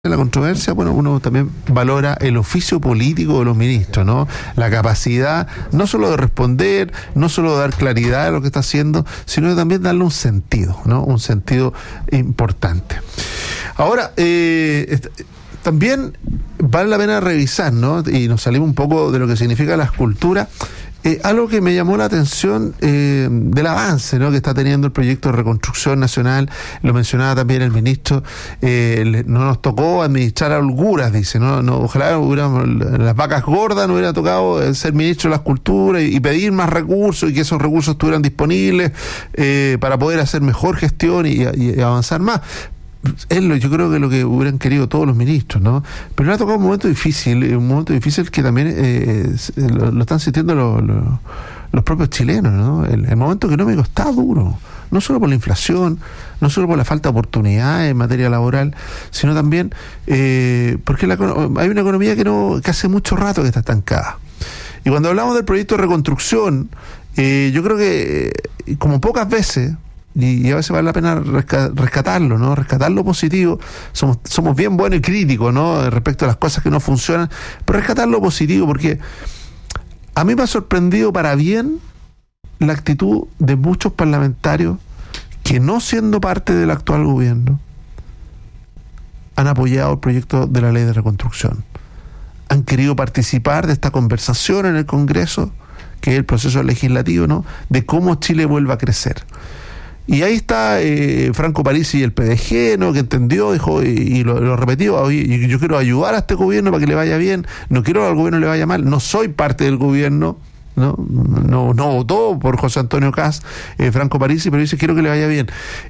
la controversia, bueno, uno también valora el oficio político de los ministros, ¿no? La capacidad, no solo de responder, no solo de dar claridad a lo que está haciendo, sino también darle un sentido, ¿no? Un sentido importante. Ahora, también vale la pena revisar, ¿no? Y nos salimos un poco de lo que significa la escultura. Algo que me llamó la atención del avance, ¿no?, que está teniendo el proyecto de reconstrucción nacional, lo mencionaba también el ministro, no nos tocó administrar holguras, dice, no, ojalá las vacas gordas no hubiera tocado ser ministro de las culturas y pedir más recursos y que esos recursos estuvieran disponibles para poder hacer mejor gestión y avanzar más. Yo creo que es lo que hubieran querido todos los ministros, ¿no? Pero le ha tocado un momento difícil que también lo están sintiendo los propios chilenos, ¿no? El momento económico está duro, no solo por la inflación, no solo por la falta de oportunidades en materia laboral, sino también porque hay una economía que hace mucho rato que está estancada. Y cuando hablamos del proyecto de reconstrucción, yo creo que como pocas veces, y a veces vale la pena rescatarlo, ¿no? Rescatar lo positivo. Somos bien buenos y críticos, ¿no?, respecto a las cosas que no funcionan, pero rescatar lo positivo, porque a mí me ha sorprendido para bien la actitud de muchos parlamentarios que, no siendo parte del actual gobierno, han apoyado el proyecto de la ley de reconstrucción. Han querido participar de esta conversación en el Congreso, que es el proceso legislativo, ¿no?, de cómo Chile vuelva a crecer. Y ahí está Franco Parisi y el PDG, ¿no?, que entendió, dijo y lo repetió: oye, yo quiero ayudar a este gobierno para que le vaya bien, no quiero que al gobierno le vaya mal, no soy parte del gobierno, no votó por José Antonio Kast, Franco Parisi, pero dice: quiero que le vaya bien.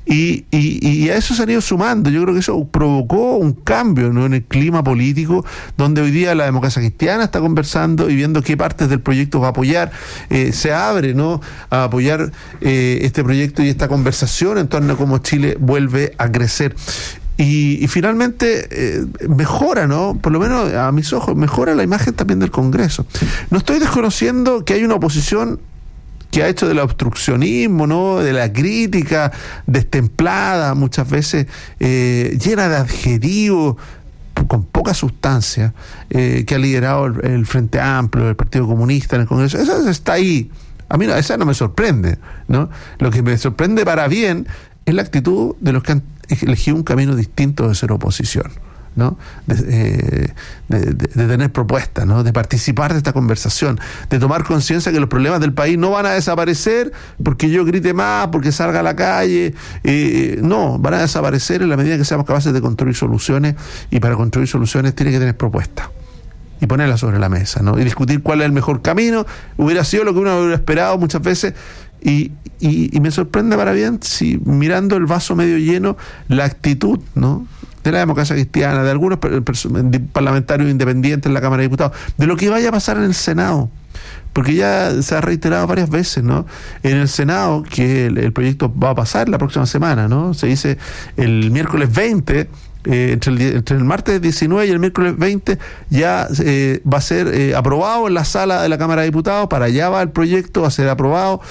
Y a eso se han ido sumando. Yo creo que eso provocó un cambio, ¿no?, en el clima político, donde hoy día la democracia cristiana está conversando y viendo qué partes del proyecto va a apoyar. Se abre, ¿no?, a apoyar este proyecto y esta conversación en torno a cómo Chile vuelve a crecer. Y finalmente mejora, ¿no?, por lo menos a mis ojos, mejora la imagen también del Congreso. No estoy desconociendo que hay una oposición que ha hecho del obstruccionismo, ¿no?, de la crítica destemplada, muchas veces llena de adjetivos, con poca sustancia, que ha liderado el Frente Amplio, el Partido Comunista en el Congreso. Eso está ahí. A mí esa no me sorprende, ¿no? Lo que me sorprende para bien es la actitud de los que han elegido un camino distinto de ser oposición, ¿no? De tener propuestas, ¿no?, de participar de esta conversación, de tomar conciencia que los problemas del país no van a desaparecer porque yo grite más, porque salga a la calle, no, van a desaparecer en la medida que seamos capaces de construir soluciones, y para construir soluciones tiene que tener propuestas y ponerlas sobre la mesa, ¿no?, y discutir cuál es el mejor camino. Hubiera sido lo que uno hubiera esperado muchas veces. Y me sorprende para bien, si mirando el vaso medio lleno, la actitud, ¿no?, de la democracia cristiana, de algunos parlamentarios independientes en la Cámara de Diputados, de lo que vaya a pasar en el Senado, porque ya se ha reiterado varias veces, ¿no?, en el Senado que el proyecto va a pasar la próxima semana, ¿no? Se dice el miércoles 20, entre el martes 19 y el miércoles 20 ya va a ser aprobado en la sala de la Cámara de Diputados. Para allá va el proyecto, va a ser aprobado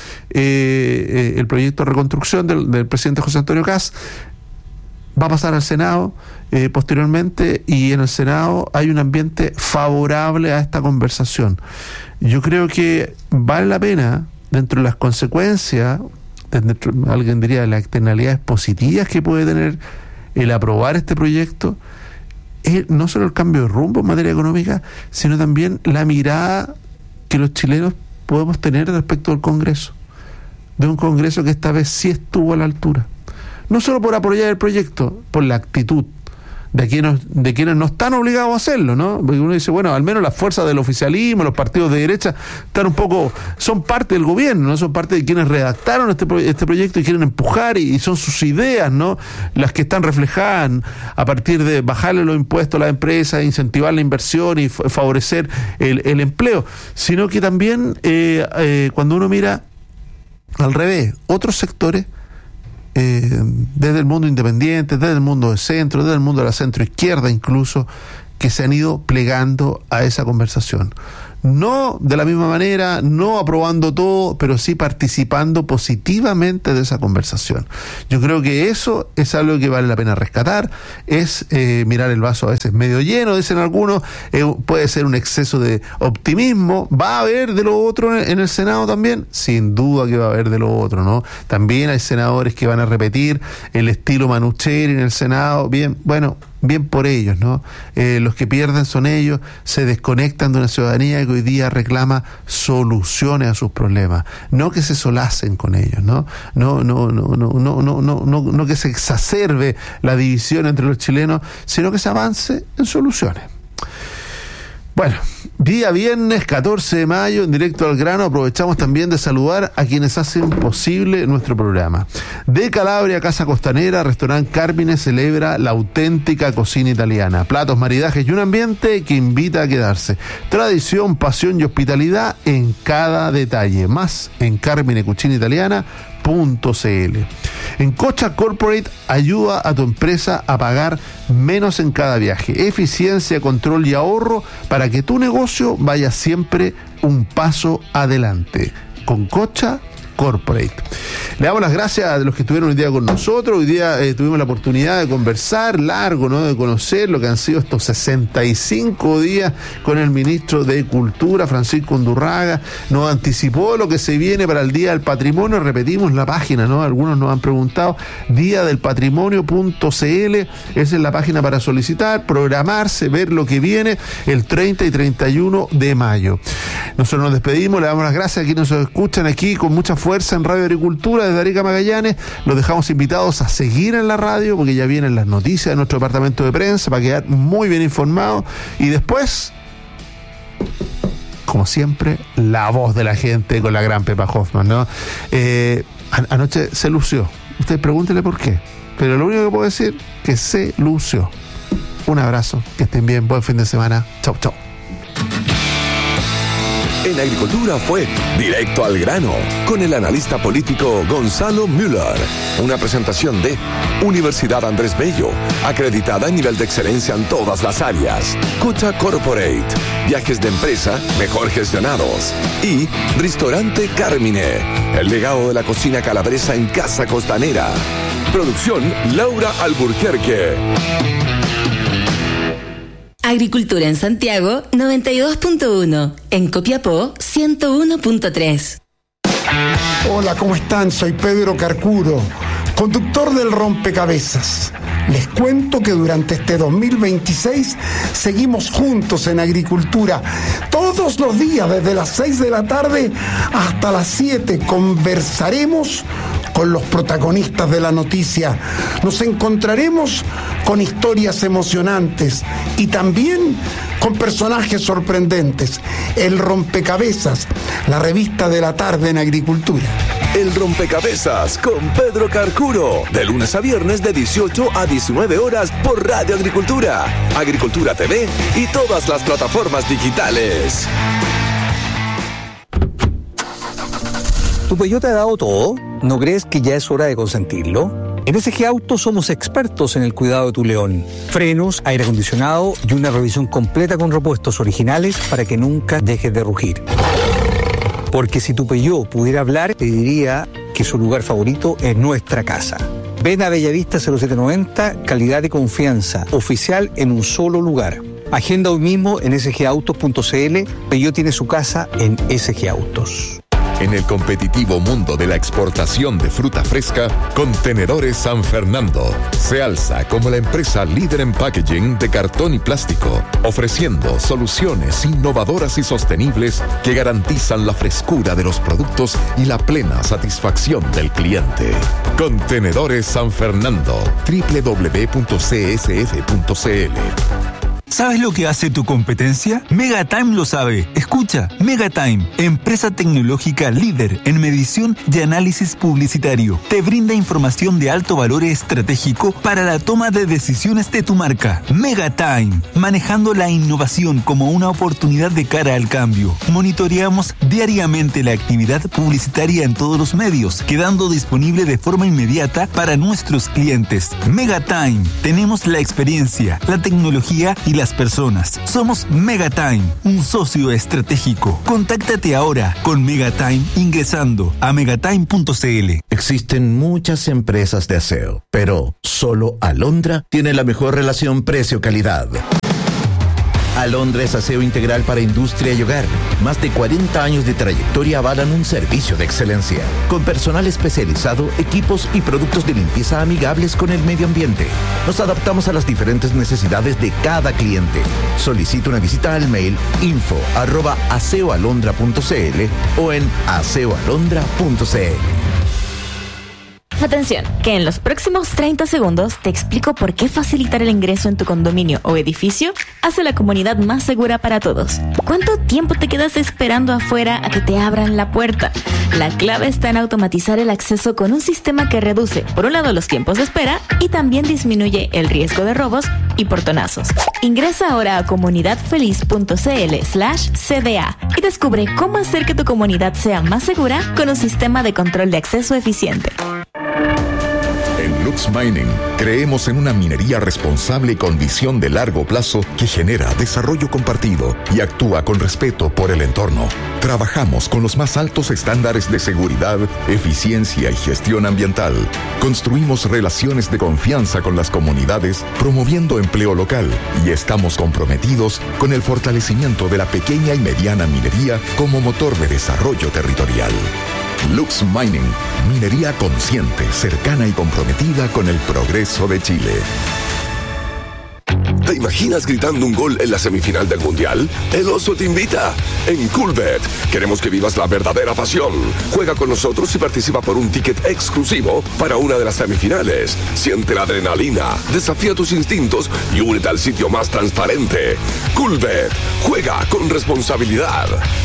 el proyecto de reconstrucción del presidente José Antonio Kast. Va a pasar al Senado posteriormente, y en el Senado hay un ambiente favorable a esta conversación. Yo creo que vale la pena, dentro de las consecuencias, alguien diría, de las externalidades positivas que puede tener el aprobar este proyecto, es no solo el cambio de rumbo en materia económica, sino también la mirada que los chilenos podemos tener respecto al Congreso, de un Congreso que esta vez sí estuvo a la altura, no solo por apoyar el proyecto, por la actitud de quienes no están obligados a hacerlo, ¿no? Porque uno dice, bueno, al menos las fuerzas del oficialismo, los partidos de derecha, son parte del gobierno, ¿no? Son parte de quienes redactaron este proyecto y quieren empujar, y son sus ideas, ¿no?, las que están reflejadas a partir de bajarle los impuestos a las empresas, incentivar la inversión y favorecer el empleo. Sino que también cuando uno mira al revés, otros sectores, desde el mundo independiente, desde el mundo de centro, desde el mundo de la centroizquierda incluso, que se han ido plegando a esa conversación. No de la misma manera, no aprobando todo, pero sí participando positivamente de esa conversación. Yo creo que eso es algo que vale la pena rescatar, es mirar el vaso a veces medio lleno, dicen algunos, puede ser un exceso de optimismo. ¿Va a haber de lo otro en el Senado también? Sin duda que va a haber de lo otro, ¿no? También hay senadores que van a repetir el estilo Manucheri en el Senado. Bien, bueno, bien por ellos, ¿no? Los que pierden son ellos, se desconectan de una ciudadanía que hoy día reclama soluciones a sus problemas, no que se solacen con ellos, ¿no? No que se exacerbe la división entre los chilenos, sino que se avance en soluciones. Bueno, día viernes 14 de mayo, en Directo al Grano, aprovechamos también de saludar a quienes hacen posible nuestro programa. De Calabria, Casa Costanera, Restaurante Carmine celebra la auténtica cocina italiana. Platos, maridajes y un ambiente que invita a quedarse. Tradición, pasión y hospitalidad en cada detalle. Más en carminecucinaitaliana.cl. En Cocha Corporate ayuda a tu empresa a pagar menos en cada viaje. Eficiencia, control y ahorro para que tu negocio vaya siempre un paso adelante. Con Cocha Corporate. Le damos las gracias a los que estuvieron hoy día con nosotros. Hoy día tuvimos la oportunidad de conversar largo, ¿no? De conocer lo que han sido estos 65 días con el ministro de Cultura, Francisco Undurraga. Nos anticipó lo que se viene para el Día del Patrimonio. Repetimos la página, ¿no? Algunos nos han preguntado. Diadelpatrimonio.cl. Esa es la página para solicitar, programarse, ver lo que viene el 30 y 31 de mayo. Nosotros nos despedimos, le damos las gracias a quienes nos escuchan aquí con mucha fuerza en Radio Agricultura desde Arica Magallanes. Los dejamos invitados a seguir en la radio porque ya vienen las noticias de nuestro departamento de prensa para quedar muy bien informados, y después, como siempre, la voz de la gente con la gran Pepa Hoffman, ¿no? Anoche se lució. Usted pregúntele por qué, pero lo único que puedo decir que se lució. Un abrazo, que estén bien, buen fin de semana. Chau, chau. En Agricultura fue Directo al Grano, con el analista político Gonzalo Müller. Una presentación de Universidad Andrés Bello, acreditada en nivel de excelencia en todas las áreas. Cocha Corporate, viajes de empresa mejor gestionados. Y Restaurante Carmine, el legado de la cocina calabresa en Casa Costanera. Producción Laura Alburquerque. Agricultura en Santiago 92.1, en Copiapó 101.3. Hola, ¿cómo están? Soy Pedro Carcuro, conductor del Rompecabezas. Les cuento que durante este 2026 seguimos juntos en Agricultura. Todos los días, desde las 6 de la tarde hasta las 7, conversaremos con los protagonistas de la noticia. Nos encontraremos con historias emocionantes y también con personajes sorprendentes. El Rompecabezas, la revista de la tarde en Agricultura. El Rompecabezas con Pedro Carcuro, de lunes a viernes de 18 a 19 horas por Radio Agricultura, Agricultura TV y todas las plataformas digitales. ¿Tu Peugeot te ha dado todo? ¿No crees que ya es hora de consentirlo? En SG Autos somos expertos en el cuidado de tu León. Frenos, aire acondicionado y una revisión completa con repuestos originales para que nunca dejes de rugir. Porque si tu Peugeot pudiera hablar, te diría que su lugar favorito es nuestra casa. Ven a Bellavista 0790, calidad y confianza, oficial en un solo lugar. Agenda hoy mismo en sgautos.cl. Peugeot tiene su casa en SG Autos. En el competitivo mundo de la exportación de fruta fresca, Contenedores San Fernando se alza como la empresa líder en packaging de cartón y plástico, ofreciendo soluciones innovadoras y sostenibles que garantizan la frescura de los productos y la plena satisfacción del cliente. Contenedores San Fernando, www.csf.cl. ¿Sabes lo que hace tu competencia? Megatime lo sabe. Escucha, Megatime, empresa tecnológica líder en medición y análisis publicitario. Te brinda información de alto valor estratégico para la toma de decisiones de tu marca. Megatime, manejando la innovación como una oportunidad de cara al cambio. Monitoreamos diariamente la actividad publicitaria en todos los medios, quedando disponible de forma inmediata para nuestros clientes. Megatime, tenemos la experiencia, la tecnología y la las personas. Somos Megatime, un socio estratégico. Contáctate ahora con Megatime ingresando a megatime.cl. Existen muchas empresas de aseo, pero solo Alondra tiene la mejor relación precio-calidad. Alondra es aseo integral para industria y hogar. Más de 40 años de trayectoria avalan un servicio de excelencia. Con personal especializado, equipos y productos de limpieza amigables con el medio ambiente. Nos adaptamos a las diferentes necesidades de cada cliente. Solicita una visita al mail info@aseoalondra.cl o en aseoalondra.cl. Atención, que en los próximos 30 segundos te explico por qué facilitar el ingreso en tu condominio o edificio hace la comunidad más segura para todos. ¿Cuánto tiempo te quedas esperando afuera a que te abran la puerta? La clave está en automatizar el acceso con un sistema que reduce, por un lado, los tiempos de espera y también disminuye el riesgo de robos y portonazos. Ingresa ahora a comunidadfeliz.cl/CDA y descubre cómo hacer que tu comunidad sea más segura con un sistema de control de acceso eficiente. En Lux Mining creemos en una minería responsable con visión de largo plazo que genera desarrollo compartido y actúa con respeto por el entorno. Trabajamos con los más altos estándares de seguridad, eficiencia y gestión ambiental. Construimos relaciones de confianza con las comunidades, promoviendo empleo local, y estamos comprometidos con el fortalecimiento de la pequeña y mediana minería como motor de desarrollo territorial. Lux Mining, minería consciente, cercana y comprometida con el progreso de Chile. ¿Te imaginas gritando un gol en la semifinal del Mundial? El Oso te invita. En Coolbet queremos que vivas la verdadera pasión. Juega con nosotros y participa por un ticket exclusivo para una de las semifinales. Siente la adrenalina, desafía tus instintos y únete al sitio más transparente. Coolbet, juega con responsabilidad.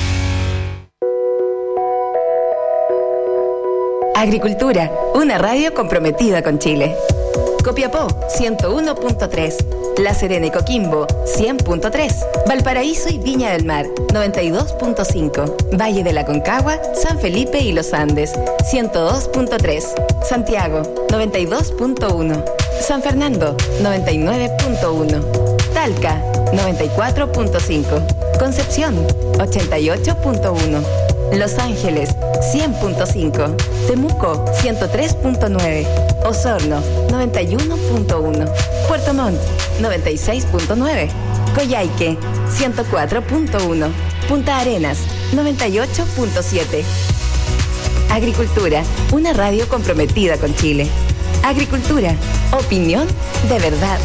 Agricultura, una radio comprometida con Chile. Copiapó, 101.3. La Serena y Coquimbo, 100.3. Valparaíso y Viña del Mar, 92.5. Valle de la Concagua, San Felipe y Los Andes, 102.3. Santiago, 92.1. San Fernando, 99.1. Talca, 94.5. Concepción, 88.1. Los Ángeles, 100.5. Temuco, 103.9. Osorno, 91.1. Puerto Montt, 96.9. Coyhaique, 104.1. Punta Arenas, 98.7. Agricultura, una radio comprometida con Chile. Agricultura, opinión de verdad.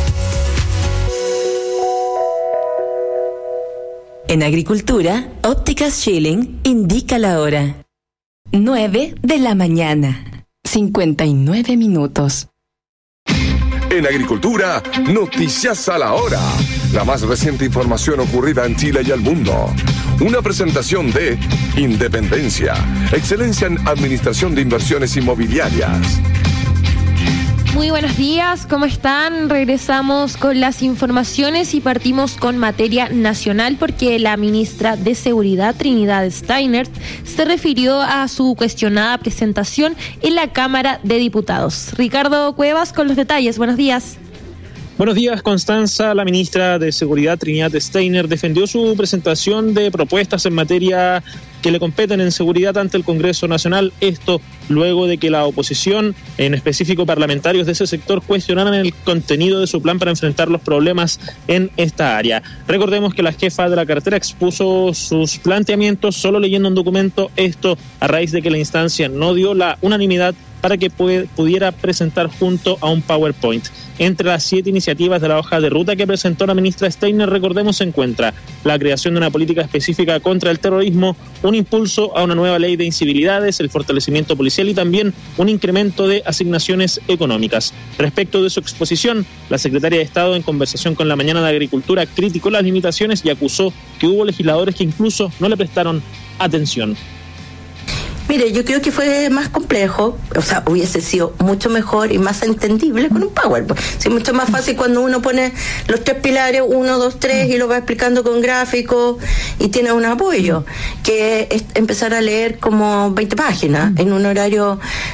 En Agricultura, Ópticas Schilling indica la hora. 9 de la mañana, 59 minutos. En Agricultura, noticias a la hora. La más reciente información ocurrida en Chile y el mundo. Una presentación de Independencia, excelencia en administración de inversiones inmobiliarias. Muy buenos días, ¿cómo están? Regresamos con las informaciones y partimos con materia nacional porque la ministra de Seguridad, Trinidad Steiner, se refirió a su cuestionada presentación en la Cámara de Diputados. Ricardo Cuevas con los detalles, buenos días. Buenos días, Constanza. La ministra de Seguridad, Trinidad Steiner, defendió su presentación de propuestas en materia que le competen en seguridad ante el Congreso Nacional. Esto luego de que la oposición, en específico parlamentarios de ese sector, cuestionaran el contenido de su plan para enfrentar los problemas en esta área. Recordemos que la jefa de la cartera expuso sus planteamientos solo leyendo un documento, esto a raíz de que la instancia no dio la unanimidad para que pudiera presentar junto a un PowerPoint. Entre las 7 iniciativas de la hoja de ruta que presentó la ministra Steiner, recordemos, se encuentra la creación de una política específica contra el terrorismo, un impulso a una nueva ley de incivilidades, el fortalecimiento policial y también un incremento de asignaciones económicas. Respecto de su exposición, la secretaria de Estado, en conversación con La Mañana de Agricultura, criticó las limitaciones y acusó que hubo legisladores que incluso no le prestaron atención. Mire, yo creo que fue más complejo, o sea, hubiese sido mucho mejor y más entendible con un PowerPoint. Es mucho más fácil cuando uno pone los 3 pilares, 1, 2, 3, y lo va explicando con gráficos y tiene un apoyo, que es empezar a leer como 20 páginas en un horario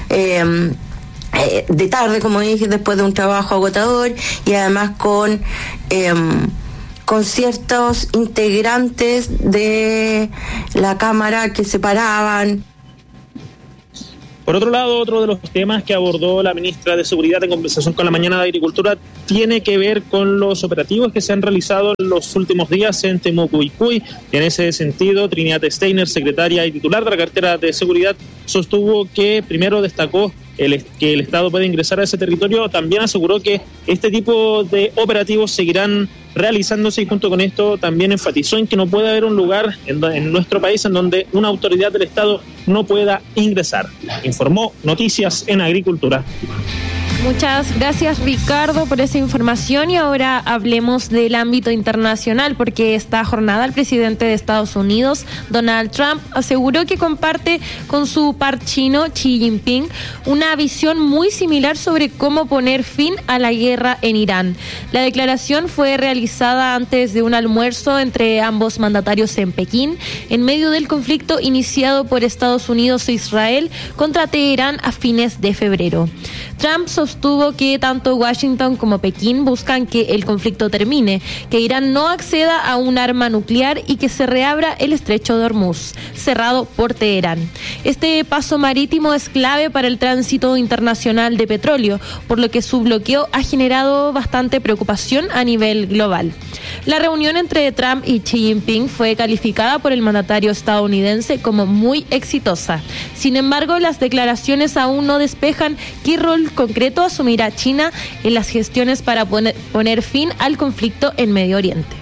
de tarde, como dije, después de un trabajo agotador y además con con ciertos integrantes de la Cámara que se paraban. Por otro lado, otro de los temas que abordó la ministra de Seguridad en conversación con la Mañana de Agricultura tiene que ver con los operativos que se han realizado en los últimos días en Temuco y Cuy. En ese sentido, Trinidad Steiner, secretaria y titular de la cartera de Seguridad, sostuvo que primero destacó que el Estado puede ingresar a ese territorio. También aseguró que este tipo de operativos seguirán realizándose y junto con esto también enfatizó en que no puede haber un lugar en nuestro país en donde una autoridad del Estado no pueda ingresar. Informó Noticias en Agricultura. Muchas gracias, Ricardo, por esa información, y ahora hablemos del ámbito internacional, porque esta jornada el presidente de Estados Unidos, Donald Trump, aseguró que comparte con su par chino, Xi Jinping, una visión muy similar sobre cómo poner fin a la guerra en Irán. La declaración fue realizada antes de un almuerzo entre ambos mandatarios en Pekín, en medio del conflicto iniciado por Estados Unidos e Israel contra Teherán a fines de febrero. Trump sostuvo que tanto Washington como Pekín buscan que el conflicto termine, que Irán no acceda a un arma nuclear y que se reabra el estrecho de Hormuz, cerrado por Teherán. Este paso marítimo es clave para el tránsito internacional de petróleo, por lo que su bloqueo ha generado bastante preocupación a nivel global. La reunión entre Trump y Xi Jinping fue calificada por el mandatario estadounidense como muy exitosa. Sin embargo, las declaraciones aún no despejan qué rol concreto asumirá China en las gestiones para poner fin al conflicto en Medio Oriente.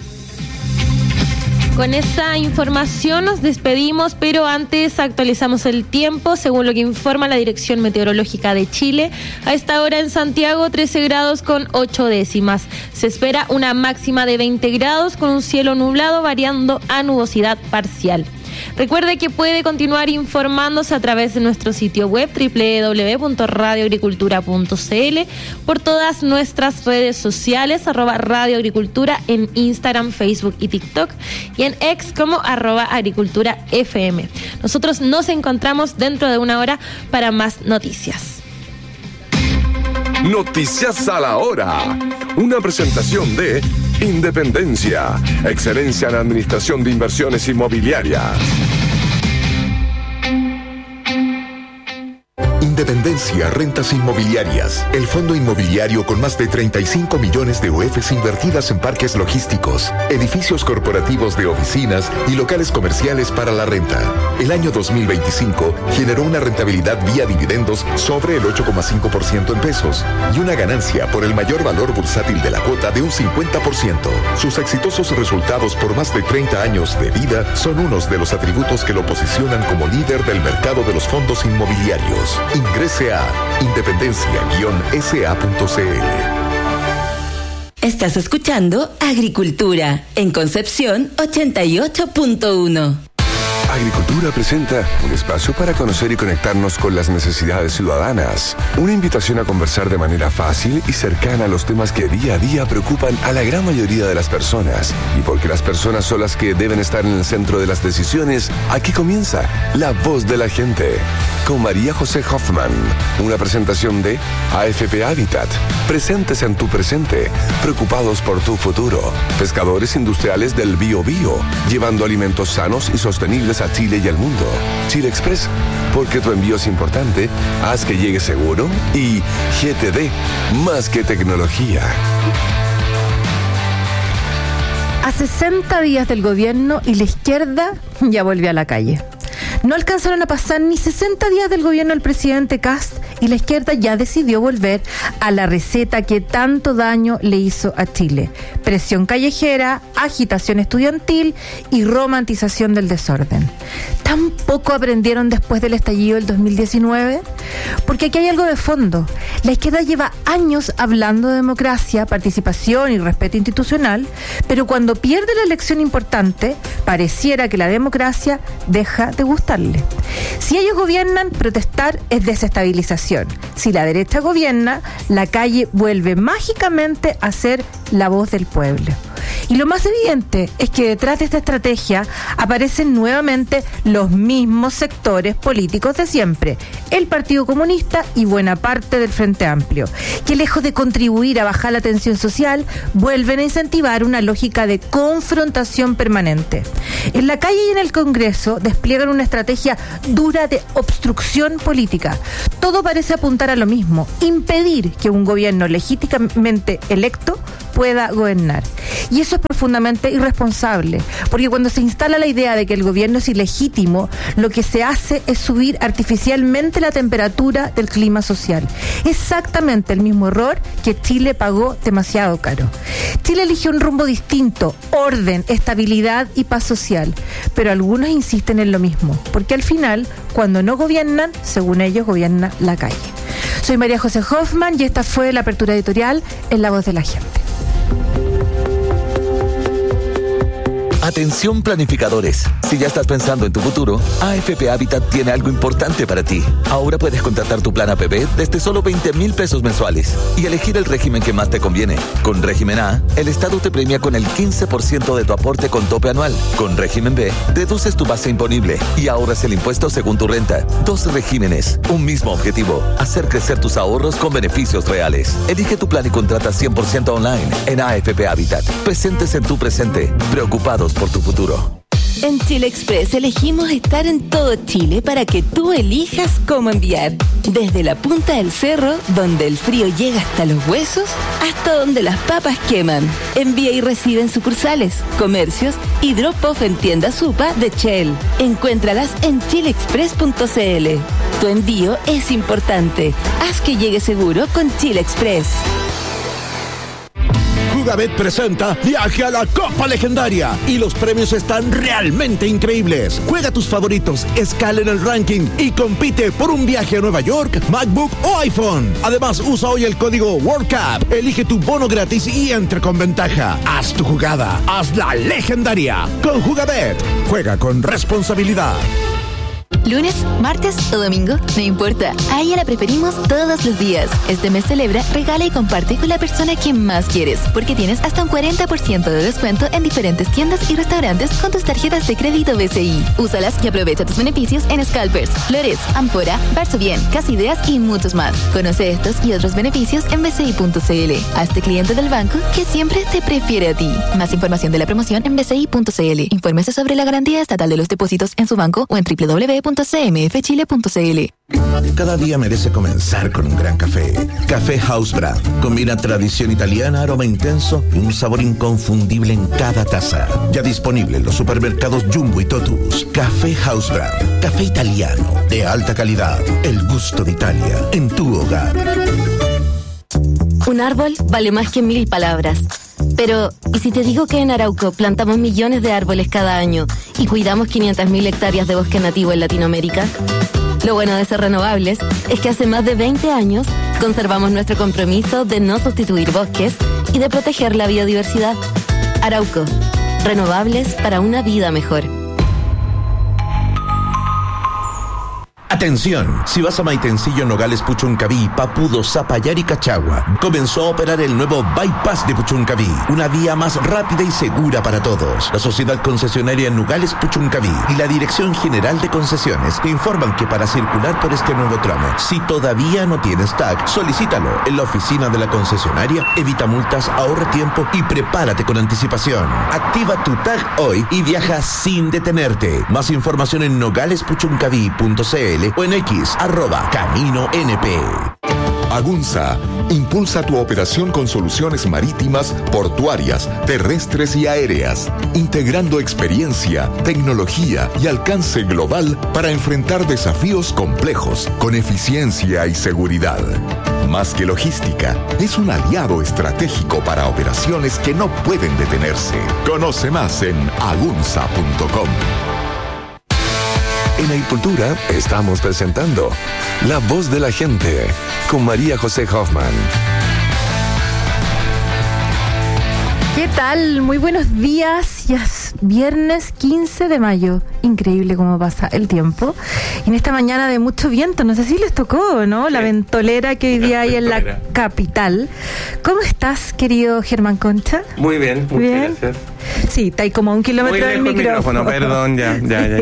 Con esa información nos despedimos, pero antes actualizamos el tiempo. Según lo que informa la Dirección Meteorológica de Chile, a esta hora en Santiago 13 grados con 8 décimas. Se espera una máxima de 20 grados con un cielo nublado variando a nubosidad parcial. Recuerde que puede continuar informándose a través de nuestro sitio web www.radioagricultura.cl, por todas nuestras redes sociales, @radioagricultura en Instagram, Facebook y TikTok, y en X como @agriculturafm. Nosotros nos encontramos dentro de una hora para más noticias. Noticias a la hora. Una presentación de Independencia, excelencia en administración de inversiones inmobiliarias. Independencia Rentas Inmobiliarias, el fondo inmobiliario con más de 35 millones de UFs invertidas en parques logísticos, edificios corporativos de oficinas y locales comerciales para la renta. El año 2025 generó una rentabilidad vía dividendos sobre el 8,5% en pesos y una ganancia por el mayor valor bursátil de la cuota de un 50%. Sus exitosos resultados por más de 30 años de vida son unos de los atributos que lo posicionan como líder del mercado de los fondos inmobiliarios. Ingrese a independencia-sa.cl. Estás escuchando Agricultura en Concepción 88.1. Agricultura presenta un espacio para conocer y conectarnos con las necesidades ciudadanas. Una invitación a conversar de manera fácil y cercana a los temas que día a día preocupan a la gran mayoría de las personas. Y porque las personas son las que deben estar en el centro de las decisiones, aquí comienza La Voz de la Gente, con María José Hoffman. Una presentación de AFP Habitat. Presentes en tu presente, preocupados por tu futuro. Pescadores industriales del Bio Bio, llevando alimentos sanos y sostenibles a Chile y al mundo. Chile Express, porque tu envío es importante, haz que llegue seguro. Y GTD, más que tecnología. A 60 días del gobierno y la izquierda ya volvió a la calle. No alcanzaron a pasar ni 60 días del gobierno del presidente Kast y la izquierda ya decidió volver a la receta que tanto daño le hizo a Chile: presión callejera, agitación estudiantil y romantización del desorden. ¿Tan poco aprendieron después del estallido del 2019? Porque aquí hay algo de fondo. La izquierda lleva años hablando de democracia, participación y respeto institucional, pero cuando pierde la elección importante, pareciera que la democracia deja de gustarle. Si ellos gobiernan, protestar es desestabilización. Si la derecha gobierna, la calle vuelve mágicamente a ser la voz del pueblo. Y lo más evidente es que detrás de esta estrategia aparecen nuevamente los mismos sectores políticos de siempre, el Partido Comunista y buena parte del Frente Amplio, que lejos de contribuir a bajar la tensión social, vuelven a incentivar una lógica de confrontación permanente. En la calle y en el Congreso despliegan una estrategia dura de obstrucción política. Todo parece apuntar a lo mismo: impedir que un gobierno legítimamente electo pueda gobernar. Y eso es profundamente irresponsable, porque cuando se instala la idea de que el gobierno es ilegítimo, lo que se hace es subir artificialmente la temperatura del clima social. Exactamente el mismo error que Chile pagó demasiado caro. Chile eligió un rumbo distinto: orden, estabilidad y paz social. Pero algunos insisten en lo mismo, porque al final, cuando no gobiernan, según ellos, gobierna la calle. Soy María José Hoffman y esta fue la apertura editorial en La Voz de la Gente. Atención planificadores, si ya estás pensando en tu futuro, AFP Habitat tiene algo importante para ti. Ahora puedes contratar tu plan APB desde solo 20,000 pesos mensuales y elegir el régimen que más te conviene. Con régimen A, el Estado te premia con el 15% de tu aporte con tope anual. Con régimen B, deduces tu base imponible y ahorras el impuesto según tu renta. 2 regímenes, un mismo objetivo: hacer crecer tus ahorros con beneficios reales. Elige tu plan y contrata 100% online en AFP Habitat. Presentes en tu presente, preocupados por tu futuro. En Chile Express elegimos estar en todo Chile para que tú elijas cómo enviar. Desde la punta del cerro, donde el frío llega hasta los huesos, hasta donde las papas queman. Envía y recibe en sucursales, comercios y drop-off en tiendas Supa de Shell. Encuéntralas en chileexpress.cl. Tu envío es importante. Haz que llegue seguro con Chile Express. Jugabet presenta Viaje a la Copa Legendaria y los premios están realmente increíbles. Juega tus favoritos, escala en el ranking y compite por un viaje a Nueva York, MacBook o iPhone. Además, usa hoy el código WorldCup, elige tu bono gratis y entra con ventaja. Haz tu jugada, hazla legendaria. Con Jugabet, juega con responsabilidad. Lunes, martes o domingo, no importa, a ella la preferimos todos los días. Este mes celebra, regala y comparte con la persona que más quieres, porque tienes hasta un 40% de descuento en diferentes tiendas y restaurantes con tus tarjetas de crédito BCI. Úsalas y aprovecha tus beneficios en Scalpers, Flores, Ampora, Barso Bien, Casa Ideas y muchos más. Conoce estos y otros beneficios en bci.cl. Hazte cliente del banco que siempre te prefiere a ti. Más información de la promoción en bci.cl. Infórmese sobre la garantía estatal de los depósitos en su banco o en www.cmfchile.cl. Cada día merece comenzar con un gran café. Café House Brand. Combina tradición italiana, aroma intenso y un sabor inconfundible en cada taza. Ya disponible en los supermercados Jumbo y Totus. Café House Brand. Café italiano de alta calidad. El gusto de Italia en tu hogar. Un árbol vale más que 1000 palabras. Pero, ¿y si te digo que en Arauco plantamos millones de árboles cada año y cuidamos 500.000 hectáreas de bosque nativo en Latinoamérica? Lo bueno de ser renovables es que hace más de 20 años conservamos nuestro compromiso de no sustituir bosques y de proteger la biodiversidad. Arauco, renovables para una vida mejor. Atención, si vas a Maitencillo, Nogales, Puchuncaví, Papudo, Zapallar y Cachagua, comenzó a operar el nuevo Bypass de Puchuncaví, una vía más rápida y segura para todos. La sociedad concesionaria Nogales Puchuncaví y la Dirección General de Concesiones te informan que para circular por este nuevo tramo, si todavía no tienes tag, solicítalo en la oficina de la concesionaria, evita multas, ahorra tiempo y prepárate con anticipación. Activa tu tag hoy y viaja sin detenerte. Más información en nogalespuncaví.cl o en X, @CaminoNP. Agunza impulsa tu operación con soluciones marítimas, portuarias, terrestres y aéreas, integrando experiencia, tecnología y alcance global para enfrentar desafíos complejos con eficiencia y seguridad. Más que logística, es un aliado estratégico para operaciones que no pueden detenerse. Conoce más en agunza.com. En Agricultura estamos presentando La Voz de la Gente con María José Hoffman. Qué tal? Muy buenos días. Ya es viernes 15 de mayo. Increíble cómo pasa el tiempo. Y en esta mañana de mucho viento, no sé si les tocó, ¿no? Sí. La ventolera que hoy día hay en la capital. ¿Cómo estás, querido Germán Concha? Muy bien, muchas gracias. Sí, está ahí como a 1 kilómetro del micrófono. Perdón, ya.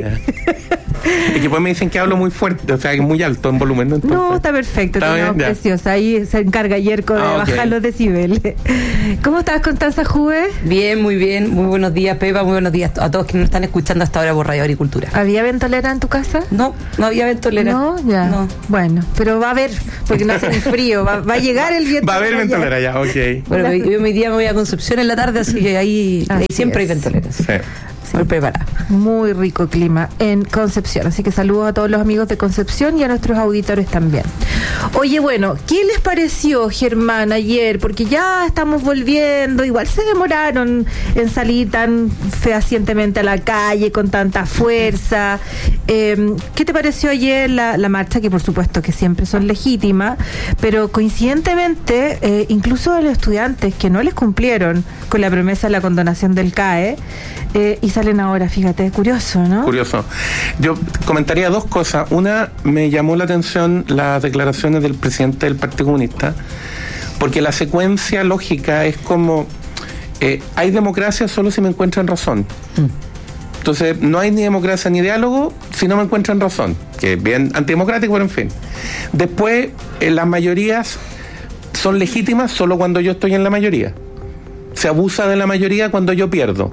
Es que después me dicen que hablo muy fuerte, o sea, muy alto en volumen. Entonces, no, está perfecto, está bien, preciosa. Ahí se encarga Yerko de bajar los decibeles. ¿Cómo estás, Constanza Juve? Bien, muy bien. Muy buenos días, Pepa. Muy buenos días a todos que nos están escuchando hasta ahora por Radio Agricultura. ¿Había ventolera en tu casa? No había ventolera. No, ya. No. Bueno, pero va a haber, porque no hace ni frío. Va a llegar el viento. Va a haber ventolera ya, ok. Bueno, yo hoy día me voy a Concepción en la tarde, así que ahí siempre hay ventoleras. Sí. Muy preparada. Muy rico clima en Concepción. Así que saludos a todos los amigos de Concepción y a nuestros auditores también. Oye, bueno, ¿qué les pareció, Germán, ayer? Porque ya estamos volviendo. Igual se demoraron en salir tan fehacientemente a la calle con tanta fuerza. ¿Qué te pareció ayer la marcha? Que por supuesto que siempre son legítimas, pero coincidentemente, incluso a los estudiantes que no les cumplieron con la promesa de la condonación del CAE, y salen ahora, fíjate, curioso, ¿no? Curioso. Yo comentaría dos cosas. Una, me llamó la atención las declaraciones del presidente del Partido Comunista, porque la secuencia lógica es como, hay democracia solo si me encuentran razón. Entonces, no hay ni democracia ni diálogo si no me encuentran razón, que es bien antidemocrático, pero en fin. Después, las mayorías son legítimas solo cuando yo estoy en la mayoría. Se abusa de la mayoría cuando yo pierdo.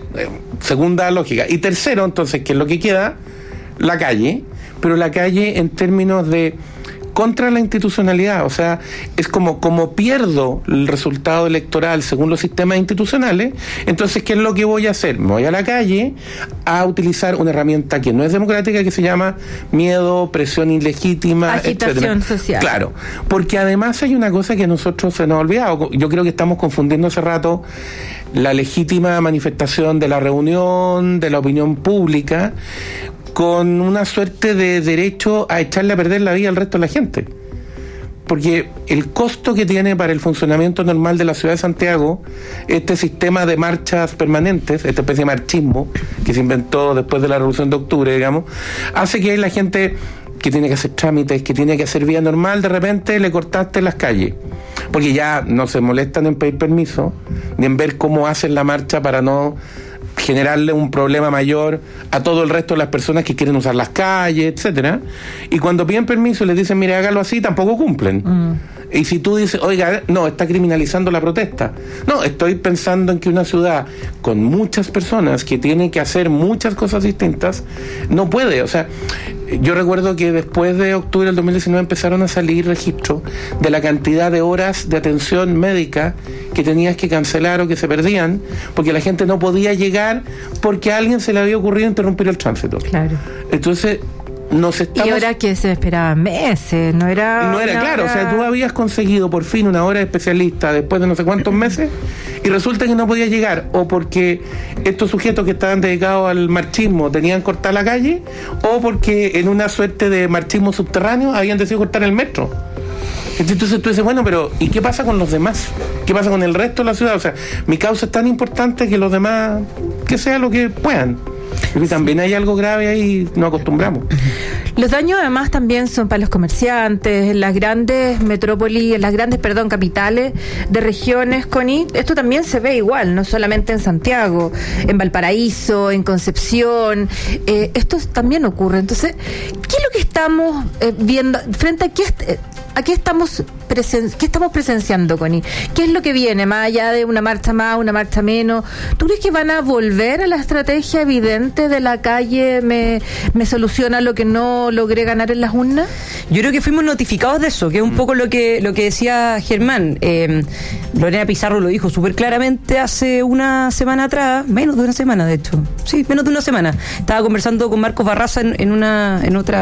Segunda lógica. Y tercero, entonces, que es lo que queda, la calle, pero la calle en términos de contra la institucionalidad, o sea, es como pierdo el resultado electoral según los sistemas institucionales, entonces, ¿qué es lo que voy a hacer? Me voy a la calle a utilizar una herramienta que no es democrática, que se llama miedo, presión ilegítima, agitación social. Claro, porque además hay una cosa que a nosotros se nos ha olvidado. Yo creo que estamos confundiendo hace rato la legítima manifestación de la reunión, de la opinión pública, con una suerte de derecho a echarle a perder la vida al resto de la gente. Porque el costo que tiene para el funcionamiento normal de la ciudad de Santiago este sistema de marchas permanentes, esta especie de marchismo que se inventó después de la Revolución de Octubre, digamos, hace que la gente que tiene que hacer trámites, que tiene que hacer vía normal, de repente le cortaste las calles. Porque ya no se molestan en pedir permiso, ni en ver cómo hacen la marcha para no generarle un problema mayor a todo el resto de las personas que quieren usar las calles, etcétera. Y cuando piden permiso y les dicen, mire, hágalo así, tampoco cumplen. Y si tú dices, oiga, no, está criminalizando la protesta. No, estoy pensando en que una ciudad con muchas personas que tienen que hacer muchas cosas distintas, no puede. O sea, yo recuerdo que después de octubre del 2019 empezaron a salir registros de la cantidad de horas de atención médica que tenías que cancelar o que se perdían, porque la gente no podía llegar porque a alguien se le había ocurrido interrumpir el tránsito. Claro. Entonces, y ahora que se esperaban meses, no era claro, o sea, tú habías conseguido por fin una hora de especialista después de no sé cuántos meses y resulta que no podía llegar, o porque estos sujetos que estaban dedicados al marchismo tenían que cortar la calle, o porque en una suerte de marchismo subterráneo habían decidido cortar el metro. Entonces tú dices, bueno, pero ¿y qué pasa con los demás? ¿Qué pasa con el resto de la ciudad? O sea, mi causa es tan importante que los demás, que sea lo que puedan. Porque también hay algo grave ahí, nos acostumbramos. Los daños además también son para los comerciantes, en las grandes metrópolis, en las grandes, capitales de regiones, Connie. Esto también se ve igual, no solamente en Santiago, en Valparaíso, en Concepción. Esto también ocurre. Entonces, ¿qué es lo que estamos viendo? ¿Frente a qué estamos presenciando, Connie? ¿Qué es lo que viene, más allá de una marcha más, una marcha menos? ¿Tú crees que van a volver a la estrategia evidente de la calle me soluciona lo que no logré ganar en las urnas? Yo creo que fuimos notificados de eso, que es un poco lo que decía Germán. Lorena Pizarro lo dijo súper claramente hace una semana atrás, menos de una semana de hecho. Sí, menos de una semana. Estaba conversando con Marcos Barraza en una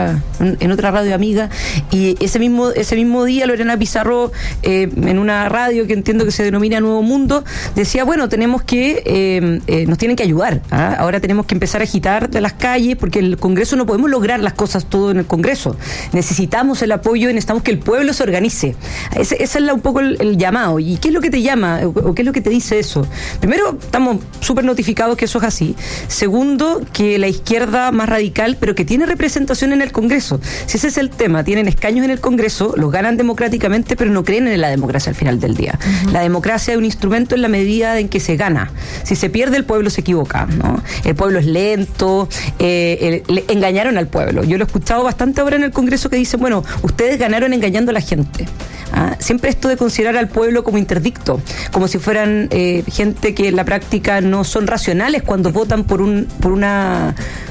en otra radio amiga, y ese mismo día Lorena Pizarro, en una radio que entiendo que se denomina Nuevo Mundo, decía, bueno, tenemos que, nos tienen que ayudar, ¿ah? Ahora tenemos que empezar a agitar de las calles, porque el Congreso no podemos lograr las cosas todo en el Congreso. Necesitamos el apoyo y necesitamos que el pueblo se organice. Ese es un poco el llamado. ¿Y qué es lo que te llama o qué es lo que te dice eso? Primero, estamos súper notificados que eso es así. Segundo, que la izquierda más radical, pero que tiene representación en el Congreso. Si ese es el tema, tienen escaños en el Congreso, los ganan democráticamente, pero no creen en la democracia al final del día. Uh-huh. La democracia es un instrumento en la medida en que se gana. Si se pierde, el pueblo se equivoca, ¿no? El pueblo es lento, le engañaron al pueblo. Yo lo he escuchado bastante ahora en el Congreso que dicen, bueno, ustedes ganaron engañando a la gente. Siempre esto de considerar al pueblo como interdicto, como si fueran gente que en la práctica no son racionales cuando votan por una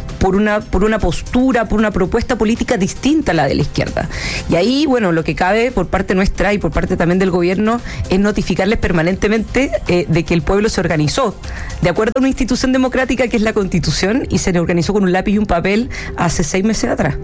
postura, por una propuesta política distinta a la de la izquierda. Y ahí, bueno, lo que cabe por parte nuestra y por parte también del gobierno es notificarles permanentemente de que el pueblo se organizó de acuerdo a una institución democrática que es la Constitución, y se organizó con un lápiz y un papel hace 6 meses atrás.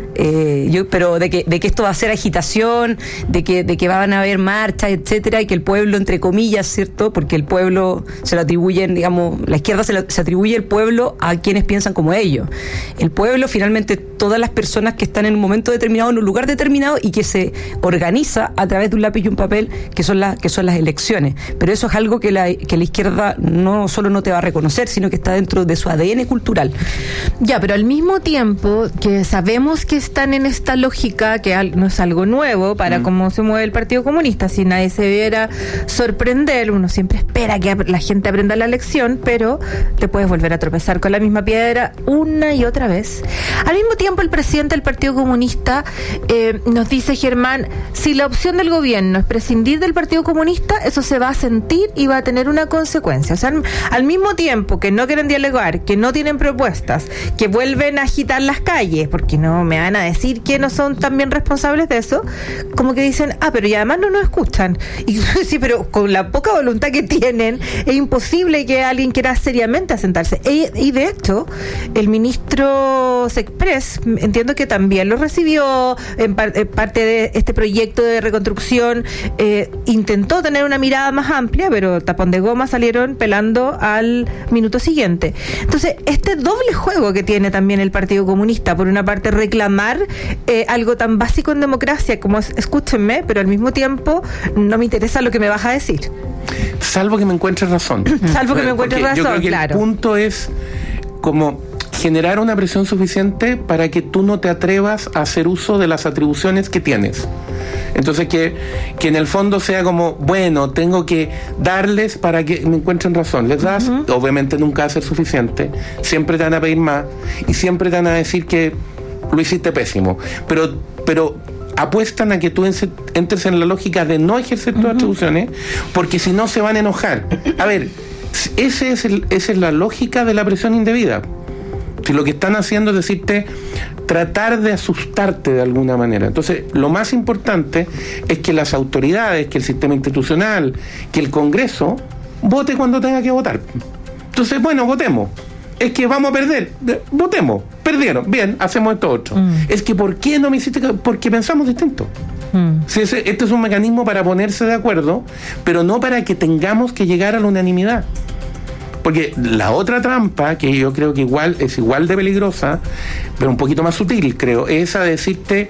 Pero de que esto va a ser agitación, de que van a haber marchas, etcétera, y que el pueblo, entre comillas, ¿cierto? Porque el pueblo se lo atribuyen, digamos, la izquierda se atribuye el pueblo a quienes piensan como ellos. El pueblo, finalmente, todas las personas que están en un momento determinado, en un lugar determinado, y que se organiza a través de un lápiz y un papel, que son las elecciones. Pero eso es algo que la izquierda no solo no te va a reconocer, sino que está dentro de su ADN cultural. Ya, pero al mismo tiempo que sabemos que están en esta lógica, que no es algo nuevo para cómo se mueve el Partido Comunista, si nadie se viera sorprender, uno siempre espera que la gente aprenda la lección, pero te puedes volver a tropezar con la misma piedra una y otra vez. Al mismo tiempo, el presidente del Partido Comunista nos dice, Germán, si la opción del gobierno es prescindir del Partido Comunista, eso se va a sentir y va a tener una consecuencia. O sea, al mismo tiempo que no quieren dialogar, que no tienen propuestas, que vuelven a agitar las calles, porque no me van a decir que no son también responsables de eso, como que dicen, pero y además no nos escuchan. Y sí, pero con la poca voluntad que tienen, es imposible que alguien quiera seriamente asentarse. Y de hecho, el ministro Sexpress, entiendo que también lo recibió en parte de este proyecto de reconstrucción, intentó tener una mirada más amplia, pero tapón de goma salieron pelando al minuto siguiente. Entonces, este doble juego que tiene también el Partido Comunista, por una parte reclamar algo tan básico en democracia como es, escúchenme, pero al mismo tiempo no me interesa lo que me vas a decir. Salvo que me encuentres razón. Salvo que me encuentres razón, yo creo que claro. El punto es como generar una presión suficiente para que tú no te atrevas a hacer uso de las atribuciones que tienes. Entonces que en el fondo sea como, bueno, tengo que darles para que me encuentren razón. Les das, obviamente nunca va a ser suficiente, siempre te van a pedir más y siempre te van a decir que lo hiciste pésimo, pero apuestan a que tú entres en la lógica de no ejercer tus atribuciones, porque si no se van a enojar. A ver, esa es la lógica de la presión indebida. Si lo que están haciendo es decirte, tratar de asustarte de alguna manera. Entonces, lo más importante es que las autoridades, que el sistema institucional, que el Congreso, vote cuando tenga que votar. Entonces, bueno, votemos. Es que vamos a perder, votemos. Perdieron, bien, hacemos esto otro. Es que, ¿por qué no me hiciste? Porque pensamos distinto. Sí, este es un mecanismo para ponerse de acuerdo, pero no para que tengamos que llegar a la unanimidad. Porque la otra trampa, que yo creo que es igual de peligrosa, pero un poquito más sutil, creo, es esa de decirte,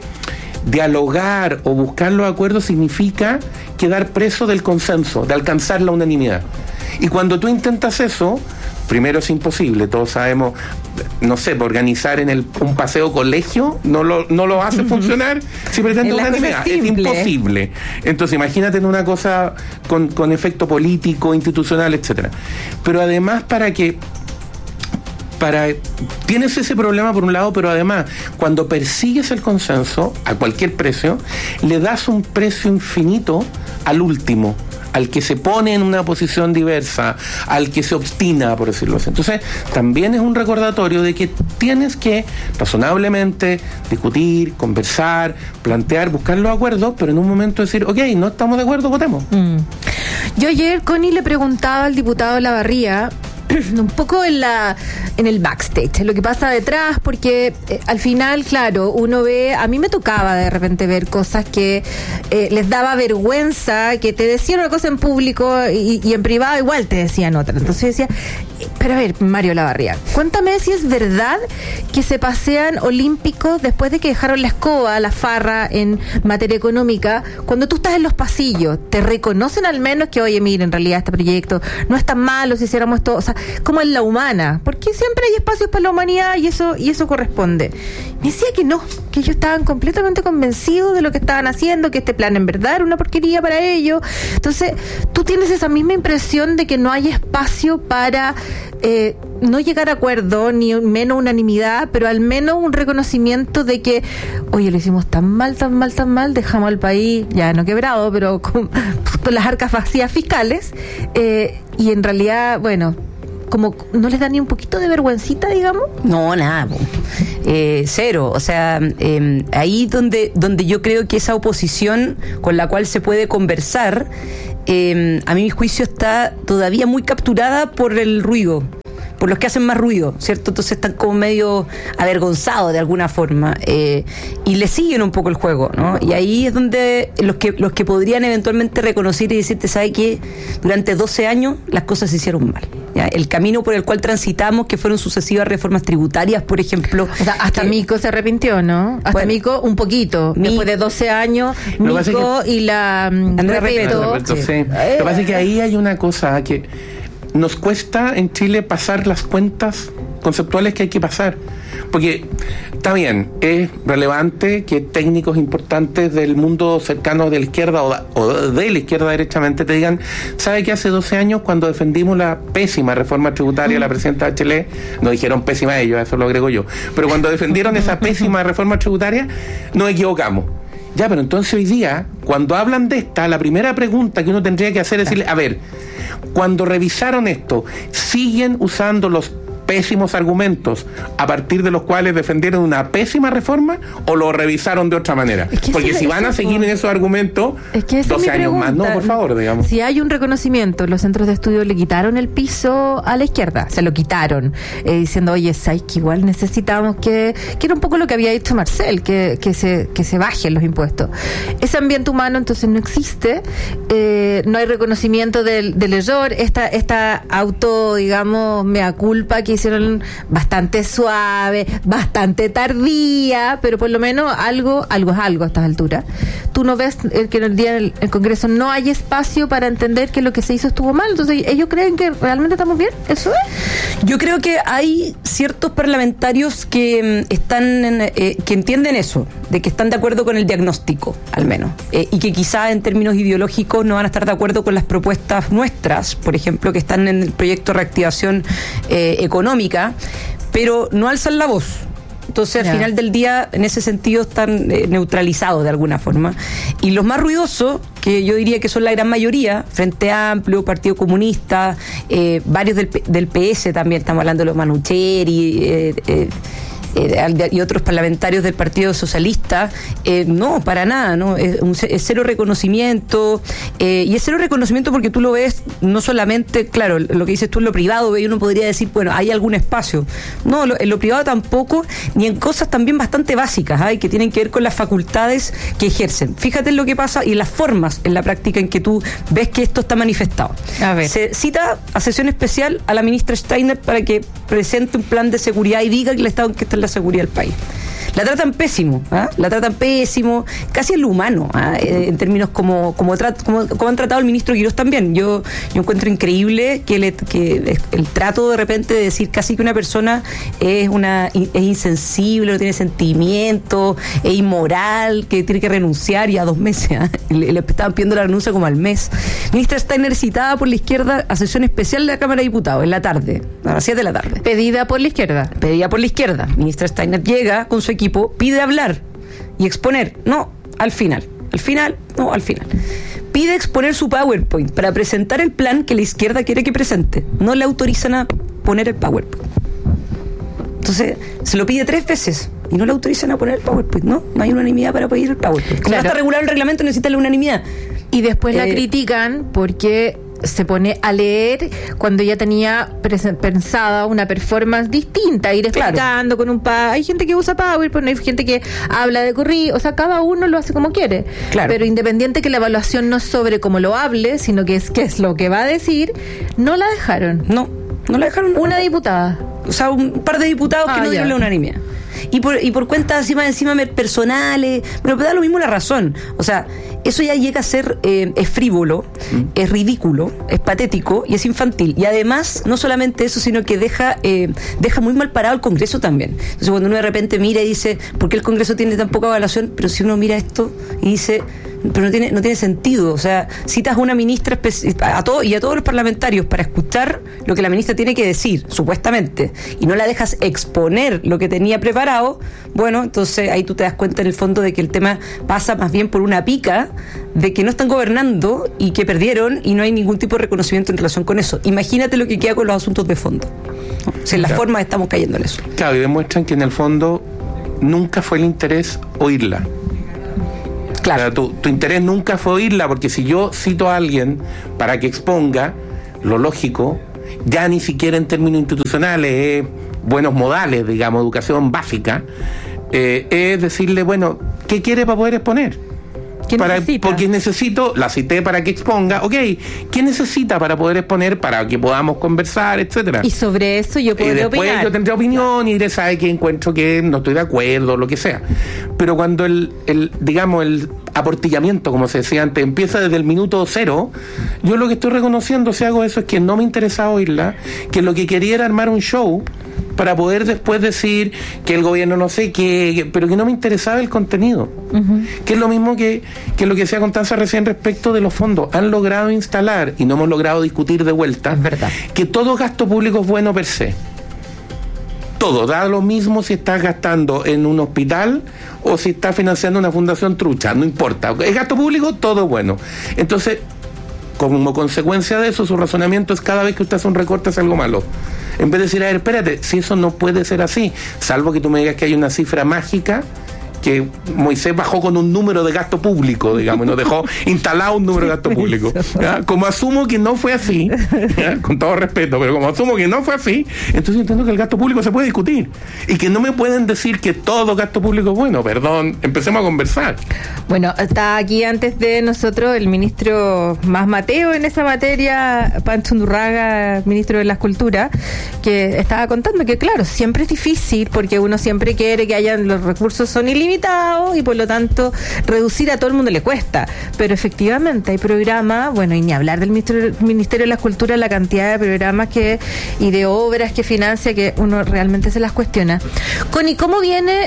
dialogar o buscar los acuerdos significa quedar preso del consenso, de alcanzar la unanimidad. Y cuando tú intentas eso, primero es imposible, todos sabemos, no sé, organizar un paseo colegio no lo hace funcionar si pretende unanimidad, es imposible. Entonces imagínate en una cosa con efecto político, institucional, etcétera. Pero además tienes ese problema por un lado, pero además cuando persigues el consenso a cualquier precio, le das un precio infinito al último, al que se pone en una posición diversa, al que se obstina, por decirlo así. Entonces, también es un recordatorio de que tienes que razonablemente discutir, conversar, plantear, buscar los acuerdos, pero en un momento decir, ok, no estamos de acuerdo, votemos. Yo ayer, Connie, le preguntaba al diputado Lavarría un poco en el backstage, en lo que pasa detrás, porque al final, claro, uno ve, a mí me tocaba de repente ver cosas que les daba vergüenza, que te decían una cosa en público y en privado igual te decían otra. Entonces decía, pero a ver, Mario Lavarría, cuéntame si es verdad que se pasean olímpicos después de que dejaron la escoba, la farra en materia económica. Cuando tú estás en los pasillos, ¿te reconocen al menos que, oye, mira, en realidad este proyecto no es tan malo si hiciéramos esto? O sea, como en la humana, porque siempre hay espacios para la humanidad y eso corresponde. Me decía que no, que ellos estaban completamente convencidos de lo que estaban haciendo, que este plan en verdad era una porquería para ellos. Entonces, tú tienes esa misma impresión de que no hay espacio para no llegar a acuerdo, ni menos unanimidad, pero al menos un reconocimiento de que, oye, lo hicimos tan mal, dejamos al país ya no quebrado, pero con las arcas vacías fiscales, y en realidad, bueno, como no les da ni un poquito de vergüencita, digamos. No, nada, cero. O sea, ahí donde yo creo que esa oposición con la cual se puede conversar, a mi juicio está todavía muy capturada por el ruido, por los que hacen más ruido, ¿cierto? Entonces están como medio avergonzados de alguna forma, y le siguen un poco el juego, ¿no? Y ahí es donde los que podrían eventualmente reconocer y decirte, ¿sabe qué? Durante 12 años las cosas se hicieron mal, ¿ya? El camino por el cual transitamos, que fueron sucesivas reformas tributarias, por ejemplo. O sea, hasta Mico se arrepintió, ¿no? Hasta bueno, Mico un poquito. Después de 12 años, Mico y la Repeto. Sí. Lo que pasa es que ahí hay una cosa que nos cuesta en Chile pasar las cuentas conceptuales que hay que pasar. Porque está bien, es relevante que técnicos importantes del mundo cercano de la izquierda o de la izquierda derechamente te digan, ¿sabe que hace 12 años cuando defendimos la pésima reforma tributaria, la presidenta Bachelet, no dijeron pésima ellos, eso lo agrego yo, pero cuando defendieron esa pésima reforma tributaria, nos equivocamos. Ya, pero entonces hoy día, cuando hablan de esta, la primera pregunta que uno tendría que hacer es decirle, a ver, cuando revisaron esto, ¿siguen usando los pésimos argumentos a partir de los cuales defendieron una pésima reforma o lo revisaron de otra manera? Es que porque si van a seguir en esos argumentos, es que 12 años más, no, por favor, digamos. Si hay un reconocimiento, los centros de estudio le quitaron el piso a la izquierda, se lo quitaron, diciendo, oye, ¿sabes que igual necesitamos que era un poco lo que había dicho Marcel, que se bajen los impuestos? Ese ambiente humano entonces no existe, no hay reconocimiento del error, esta auto, digamos, mea culpa que hicieron bastante suave, bastante tardía, pero por lo menos algo es algo a estas alturas. Tú no ves que en el día del Congreso no hay espacio para entender que lo que se hizo estuvo mal, entonces ellos creen que realmente estamos bien, ¿eso es? Yo creo que hay ciertos parlamentarios que que entienden eso, de que están de acuerdo con el diagnóstico, al menos, y que quizá en términos ideológicos no van a estar de acuerdo con las propuestas nuestras, por ejemplo, que están en el proyecto de reactivación económica, pero no alzan la voz. Entonces, al final del día, en ese sentido, están neutralizados de alguna forma. Y los más ruidosos, que yo diría que son la gran mayoría, Frente Amplio, Partido Comunista, varios del PS también, estamos hablando de los Manucheri, y otros parlamentarios del Partido Socialista, no, para nada, ¿no? Es cero reconocimiento, y es cero reconocimiento porque tú lo ves no solamente, claro, lo que dices tú en lo privado, y uno podría decir, bueno, hay algún espacio. No, en lo privado tampoco, ni en cosas también bastante básicas, que tienen que ver con las facultades que ejercen. Fíjate en lo que pasa y las formas en la práctica en que tú ves que esto está manifestado. A ver. Se cita a sesión especial a la ministra Steiner para que presente un plan de seguridad y diga que el Estado en que está la seguridad del país. La tratan pésimo, casi en lo humano, en términos como han tratado al ministro Quirós también. Yo encuentro increíble que el trato de repente de decir casi que una persona es insensible, no tiene sentimiento, es inmoral, que tiene que renunciar y a 2 meses, le estaban pidiendo la renuncia como al mes. Ministra Steiner citada por la izquierda a sesión especial de la Cámara de Diputados en la tarde, a las 7 de la tarde. Pedida por la izquierda. Ministra Steiner llega con su equipo, pide hablar y exponer, al final. Pide exponer su PowerPoint para presentar el plan que la izquierda quiere que presente. No le autorizan a poner el PowerPoint. Entonces, se lo pide 3 veces y no le autorizan a poner el PowerPoint, ¿no? No hay unanimidad para pedir el PowerPoint. Claro. Basta regular el reglamento, necesita la unanimidad. Y después la critican porque se pone a leer cuando ya tenía pensada una performance distinta, ir explicando con un hay gente que usa PowerPoint, hay gente que habla de corrido, o sea, cada uno lo hace como quiere. Claro. Pero independiente que la evaluación no es sobre cómo lo hable, sino que es qué es lo que va a decir, no la dejaron. No la dejaron. Una diputada. O sea, un par de diputados que no dieron la unanimidad. Y por cuentas encima personales, pero da lo mismo la razón. O sea, eso ya llega a ser es frívolo, es ridículo, es patético y es infantil. Y además, no solamente eso, sino que deja muy mal parado al Congreso también. Entonces, cuando uno de repente mira y dice, ¿por qué el Congreso tiene tan poca evaluación? Pero si uno mira esto y dice, pero no tiene sentido. O sea, citas a una ministra a todos los parlamentarios para escuchar lo que la ministra tiene que decir, supuestamente, y no la dejas exponer lo que tenía preparado. Bueno, entonces ahí tú te das cuenta en el fondo de que el tema pasa más bien por una pica de que no están gobernando y que perdieron y no hay ningún tipo de reconocimiento en relación con eso. Imagínate lo que queda con los asuntos de fondo. O sea, en las formas estamos cayendo en eso. Claro, y demuestran que en el fondo nunca fue el interés oírla. Claro. O sea, tu interés nunca fue oírla, porque si yo cito a alguien para que exponga, lo lógico, ya ni siquiera en términos institucionales, buenos modales, digamos, educación básica, es decirle, bueno, ¿qué quiere para poder exponer? Porque necesito, la cité para que exponga, ¿qué necesita para poder exponer, para que podamos conversar, etcétera? Y sobre eso yo puedo después opinar. Yo tendré opinión y diré, ¿sabe qué? Encuentro que no estoy de acuerdo, lo que sea. Pero cuando el aportillamiento, como se decía antes, empieza desde el minuto 0, yo lo que estoy reconociendo, si hago eso, es que no me interesaba oírla, que lo que quería era armar un show para poder después decir que el gobierno no sé qué, pero que no me interesaba el contenido. Que es lo mismo que lo que decía Constanza recién respecto de los fondos. Han logrado instalar, y no hemos logrado discutir de vuelta, que todo gasto público es bueno per se. Todo, da lo mismo si estás gastando en un hospital o si estás financiando una fundación trucha, no importa. Es gasto público, todo es bueno. Entonces, como consecuencia de eso, su razonamiento es cada vez que usted hace un recorte es algo malo. En vez de decir, a ver, espérate, si eso no puede ser así, salvo que tú me digas que hay una cifra mágica, que Moisés bajó con un número de gasto público, digamos, y nos dejó instalado un número de gasto público. ¿Ya? Como asumo que no fue así, ¿ya? Con todo respeto, pero como asumo que no fue así, entonces entiendo que el gasto público se puede discutir. Y que no me pueden decir que todo gasto público es bueno. Perdón, empecemos a conversar. Bueno, está aquí antes de nosotros el ministro más Mateo en esa materia, Pancho Undurraga, ministro de las Culturas, que estaba contando que, claro, siempre es difícil porque uno siempre quiere que hayan, los recursos son ilimitados y por lo tanto reducir a todo el mundo le cuesta, pero efectivamente hay programas, bueno, y ni hablar del Ministerio de las Culturas, la cantidad de programas y de obras que financia, que uno realmente se las cuestiona. Connie, ¿cómo viene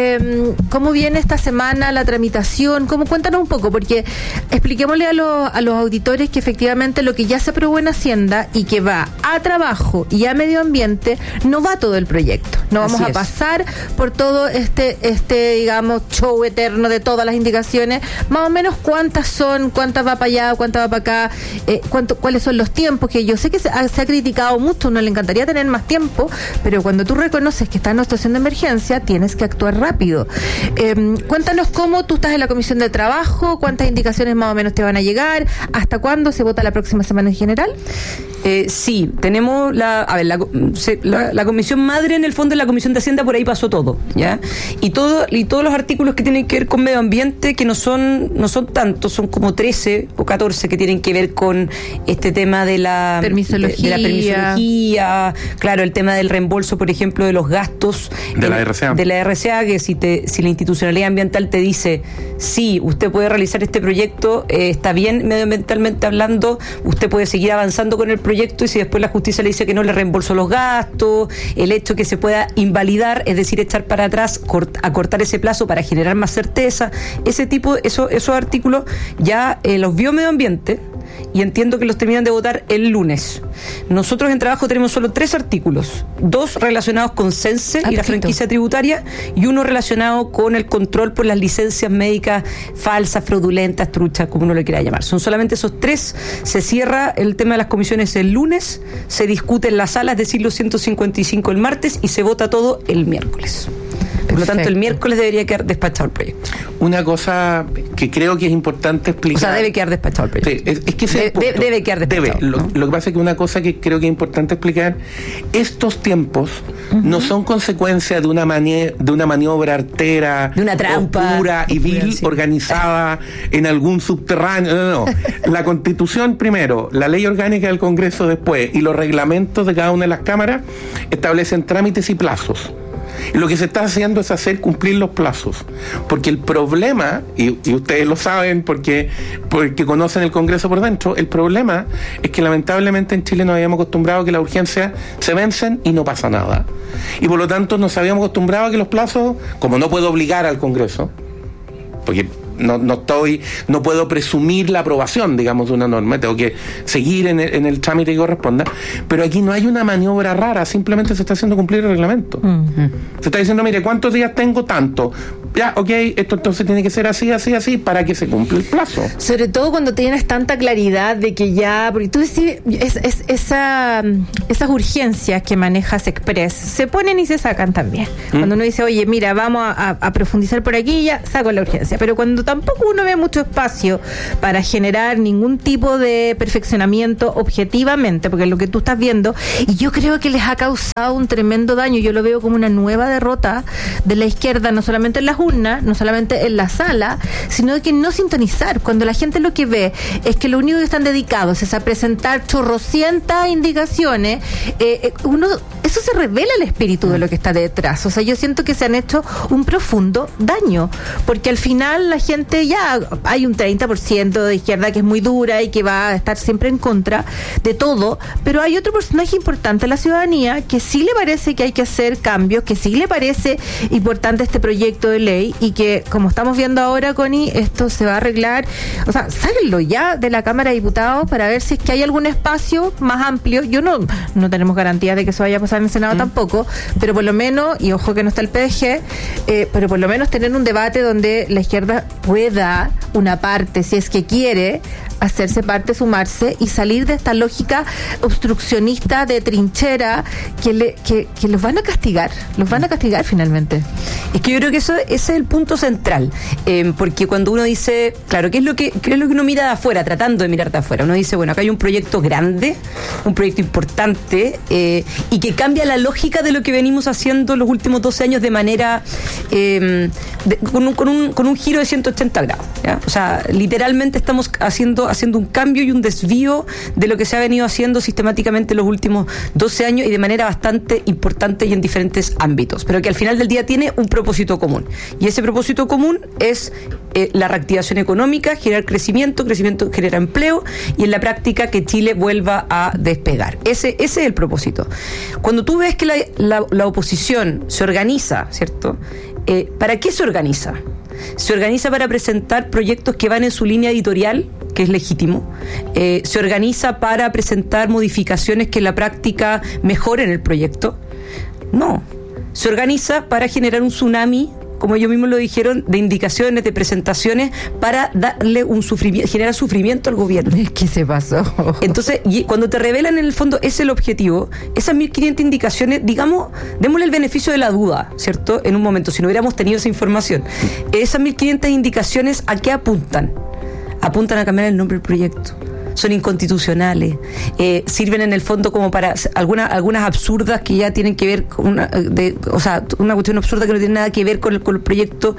esta semana la tramitación? Cuéntanos un poco, porque expliquémosle a los auditores que efectivamente lo que ya se aprobó en Hacienda y que va a trabajo y a medio ambiente, no va todo el proyecto. No vamos a pasar por todo este digamos, show eterno de todas las indicaciones, más o menos cuántas son, cuántas va para allá, cuántas va para acá, cuáles son los tiempos, que yo sé que se ha criticado mucho, uno le encantaría tener más tiempo, pero cuando tú reconoces que estás en una situación de emergencia, tienes que actuar rápido. Cuéntanos cómo tú estás en la Comisión de Trabajo, cuántas indicaciones más o menos te van a llegar, hasta cuándo se vota la próxima semana en general. Sí, tenemos la comisión madre, en el fondo, en la Comisión de Hacienda, por ahí pasó todo, ¿ya? Y todos los artículos que tienen que ver con medio ambiente, que no son tantos, son como 13 o 14 que tienen que ver con este tema de la permisología, claro, el tema del reembolso, por ejemplo, de los gastos de la RCA, que si la institucionalidad ambiental te dice, sí, usted puede realizar este proyecto, está bien medioambientalmente hablando, usted puede seguir avanzando con el proyecto, y si después la justicia le dice que no le reembolso los gastos, el hecho que se pueda invalidar, es decir, echar para atrás, acortar ese plazo para generar más certeza, esos artículos ya los vio Medio Ambiente y entiendo que los terminan de votar el lunes. Nosotros en Trabajo tenemos solo 3 artículos, 2 relacionados con CENSE y la franquicia tributaria, y 1 relacionado con el control por las licencias médicas falsas, fraudulentas, truchas, como uno le quiera llamar. Son solamente esos 3. Se cierra el tema de las comisiones el lunes, se discute en la sala, es decir, los 155 el martes, y se vota todo el miércoles. Por lo tanto, el miércoles debería quedar despachado el proyecto. Una cosa que creo que es importante explicar. O sea, debe quedar despachado el proyecto. Sí, es que debe quedar despachado. Lo que pasa es que una cosa que creo que es importante explicar, estos tiempos no son consecuencia de una maniobra artera, de una trampa oscura y vil, organizada en algún subterráneo. No. La Constitución primero, la ley orgánica del Congreso después y los reglamentos de cada una de las cámaras establecen trámites y plazos. Y lo que se está haciendo es hacer cumplir los plazos, porque el problema, y ustedes lo saben porque conocen el Congreso por dentro, el problema es que lamentablemente en Chile nos habíamos acostumbrado a que las urgencias se vencen y no pasa nada, y por lo tanto nos habíamos acostumbrado a que los plazos, como no puedo obligar al Congreso, porque no puedo presumir la aprobación, digamos, de una norma, tengo que seguir en el trámite que corresponda, pero aquí no hay una maniobra rara, simplemente se está haciendo cumplir el reglamento. Se está diciendo, mire, ¿cuántos días tengo? Tanto. Ya, ok, esto entonces tiene que ser así, para que se cumpla el plazo. Sobre todo cuando tienes tanta claridad de que ya, porque tú decís, esas urgencias que manejas Express se ponen y se sacan también. Cuando uno dice, oye, mira, vamos a profundizar por aquí, ya saco la urgencia, pero cuando tampoco uno ve mucho espacio para generar ningún tipo de perfeccionamiento objetivamente, porque lo que tú estás viendo, y yo creo que les ha causado un tremendo daño, yo lo veo como una nueva derrota de la izquierda, no solamente en las urnas, no solamente en la sala, sino que no sintonizar. Cuando la gente lo que ve es que lo único que están dedicados es a presentar chorrocientas indicaciones, eso se revela el espíritu de lo que está detrás. O sea, yo siento que se han hecho un profundo daño, porque al final la gente ya hay un 30% de izquierda que es muy dura y que va a estar siempre en contra de todo, pero hay otro porcentaje importante de la ciudadanía que sí le parece que hay que hacer cambios, que sí le parece importante este proyecto de ley y que, como estamos viendo ahora, Connie, esto se va a arreglar. O sea, sáquenlo ya de la Cámara de Diputados para ver si es que hay algún espacio más amplio. Yo no tenemos garantía de que eso vaya a pasar en el Senado tampoco, pero por lo menos, y ojo que no está el PDG, pero por lo menos tener un debate donde la izquierda pueda, una parte, si es que quiere, hacerse parte, sumarse y salir de esta lógica obstruccionista de trinchera que los van a castigar finalmente. Es que yo creo que ese es el punto central, porque cuando uno dice, claro, ¿qué es lo que uno mira de afuera, tratando de mirar de afuera? Uno dice, bueno, acá hay un proyecto grande, un proyecto importante, y que cambia la lógica de lo que venimos haciendo los últimos 12 años de manera, con un giro de 180 grados, ¿ya? O sea, literalmente estamos haciendo un cambio y un desvío de lo que se ha venido haciendo sistemáticamente los últimos 12 años y de manera bastante importante y en diferentes ámbitos, pero que al final del día tiene un propósito común, y ese propósito común es la reactivación económica, generar crecimiento genera empleo, y en la práctica que Chile vuelva a despegar. Ese es el propósito. Cuando tú ves que la oposición se organiza, ¿cierto? ¿Para qué se organiza? Se organiza para presentar proyectos que van en su línea editorial, que es legítimo. Se organiza para presentar modificaciones que en la práctica mejoren el proyecto. No. Se organiza para generar un tsunami, como ellos mismos lo dijeron, de indicaciones, de presentaciones, para darle generar sufrimiento al gobierno. ¿Qué se pasó? Entonces, y cuando te revelan en el fondo es el objetivo, esas 1.500 indicaciones, digamos, démosle el beneficio de la duda, ¿cierto? En un momento, si no hubiéramos tenido esa información. Esas 1.500 indicaciones, ¿a qué apuntan? Apuntan a cambiar el nombre del proyecto. Son inconstitucionales, sirven en el fondo como para algunas absurdas que ya tienen que ver con una cuestión absurda que no tiene nada que ver con el proyecto,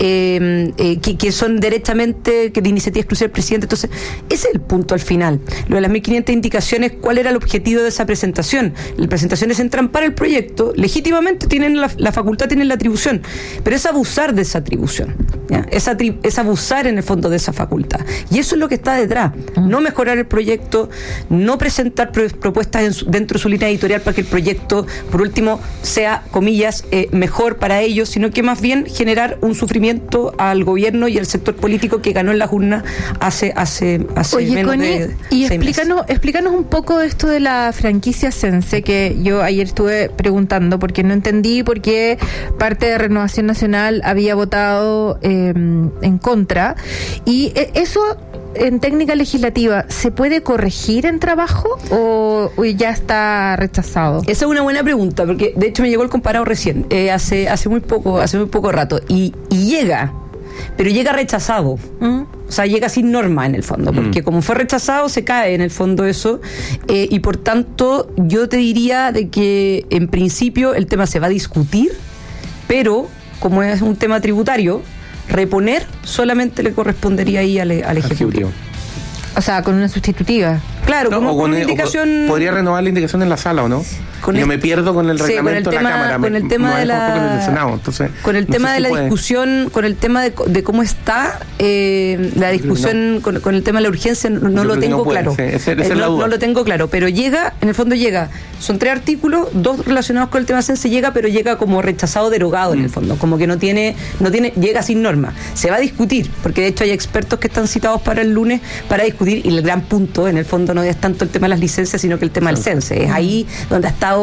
que son derechamente de iniciativa exclusiva del presidente. Entonces, ese es el punto al final. Lo de las 1.500 indicaciones, ¿cuál era el objetivo de esa presentación? Las presentaciones entran para el proyecto, legítimamente tienen la facultad, tienen la atribución, pero es abusar de esa atribución, ¿ya? Es abusar en el fondo de esa facultad, y eso es lo que está detrás. No mejorar el proyecto, no presentar propuestas dentro de su línea editorial para que el proyecto, por último, sea, comillas, mejor para ellos, sino que más bien generar un sufrimiento al gobierno y al sector político que ganó en la urna hace Oye, menos Connie, de y 6 meses. explícanos un poco esto de la franquicia Sense, que yo ayer estuve preguntando porque no entendí por qué parte de Renovación Nacional había votado en contra, y eso en técnica legislativa, ¿se puede corregir en trabajo o ya está rechazado? Esa es una buena pregunta, porque de hecho me llegó el comparado recién, hace muy poco rato, y llega, pero llega rechazado. O sea, llega sin norma en el fondo, porque como fue rechazado se cae en el fondo eso, y por tanto yo te diría de que en principio el tema se va a discutir, pero como es un tema tributario, reponer solamente le correspondería ahí al Ejecutivo. O sea, con una sustitutiva. Claro, no, con una indicación... Podría renovar la indicación en la sala, ¿o no? Yo me pierdo con el reglamento de la Cámara. Con el tema de la... Senado, entonces, con el tema de la discusión, con el tema de cómo está la discusión, con el tema de la urgencia, no lo tengo claro. No lo tengo claro, pero llega, en el fondo llega. Son 3 artículos, 2 relacionados con el tema CENSE, pero llega como rechazado, derogado en el fondo, como que no tiene, llega sin norma. Se va a discutir, porque de hecho hay expertos que están citados para el lunes para discutir, y el gran punto, en el fondo, no es tanto el tema de las licencias, sino que el tema del CENSE. Es ahí donde ha estado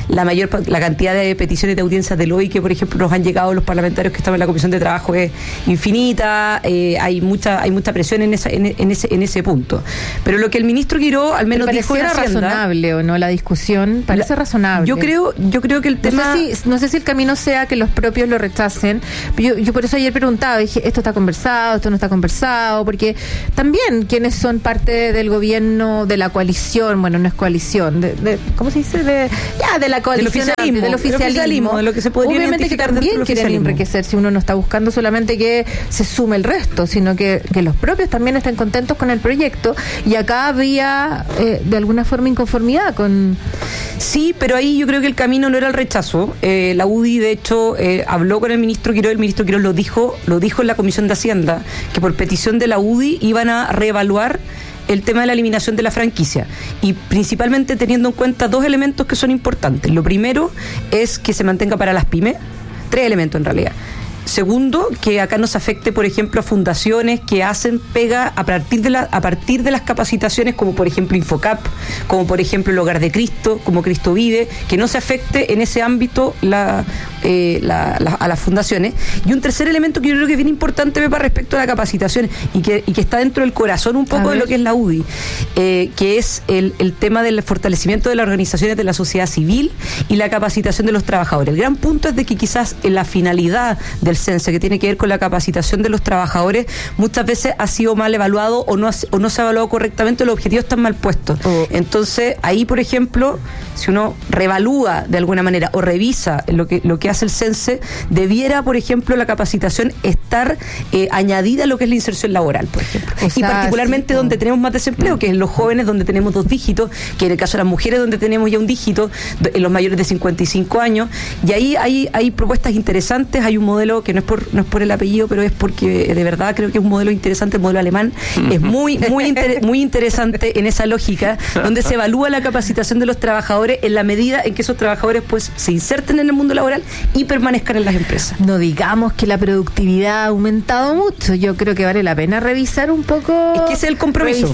la cantidad de peticiones de audiencias del OI que, por ejemplo, nos han llegado los parlamentarios que estaban en la Comisión de Trabajo, es infinita. Hay mucha presión en ese punto. Pero lo que el ministro Quiró al menos dijo era razonable, ¿o no? La discusión parece razonable. Yo creo que el tema... No sé si el camino sea que los propios lo rechacen. Yo por eso ayer preguntaba, dije, ¿esto está conversado? ¿Esto no está conversado? Porque también quienes son parte del gobierno, de la coalición, bueno, no es coalición, ¿cómo se dice? De la coalición, del oficialismo, de lo que se podría obviamente que también quieren enriquecer, si uno no está buscando solamente que se sume el resto, sino que los propios también estén contentos con el proyecto, y acá había de alguna forma inconformidad con... Sí, pero ahí yo creo que el camino no era el rechazo. La UDI, de hecho, habló con el ministro Quiró, el ministro Quiró lo dijo en la Comisión de Hacienda, que por petición de la UDI iban a reevaluar el tema de la eliminación de la franquicia, y principalmente teniendo en cuenta 2 elementos que son importantes. Lo primero es que se mantenga para las pymes, 3 elementos en realidad. Segundo, que acá no se afecte, por ejemplo, a fundaciones que hacen pega a partir de las capacitaciones, como por ejemplo Infocap, como por ejemplo el Hogar de Cristo, como Cristo Vive, que no se afecte en ese ámbito a las fundaciones. Y un tercer elemento que yo creo que es bien importante, Pepa, respecto a la capacitación, y que está dentro del corazón un poco de lo que es la UDI, que es el tema del fortalecimiento de las organizaciones de la sociedad civil y la capacitación de los trabajadores. El gran punto es de que quizás en la finalidad del CENSE, que tiene que ver con la capacitación de los trabajadores, muchas veces ha sido mal evaluado o no se ha evaluado correctamente, los objetivos están mal puestos. Entonces, ahí, por ejemplo, si uno revalúa de alguna manera o revisa lo que hace el CENSE, debiera, por ejemplo, la capacitación estar añadida a lo que es la inserción laboral, por ejemplo. Y particularmente donde tenemos más desempleo, que es en los jóvenes, donde tenemos 2 dígitos, que en el caso de las mujeres, donde tenemos ya 1 dígito, en los mayores de 55 años. Y ahí hay propuestas interesantes, hay un modelo que no es por el apellido, pero es porque de verdad creo que es un modelo interesante, el modelo alemán. Es muy interesante en esa lógica, donde se evalúa la capacitación de los trabajadores en la medida en que esos trabajadores pues se inserten en el mundo laboral y permanezcan en las empresas. No digamos que la productividad ha aumentado mucho. Yo creo que vale la pena revisar un poco. Es que ese es el compromiso.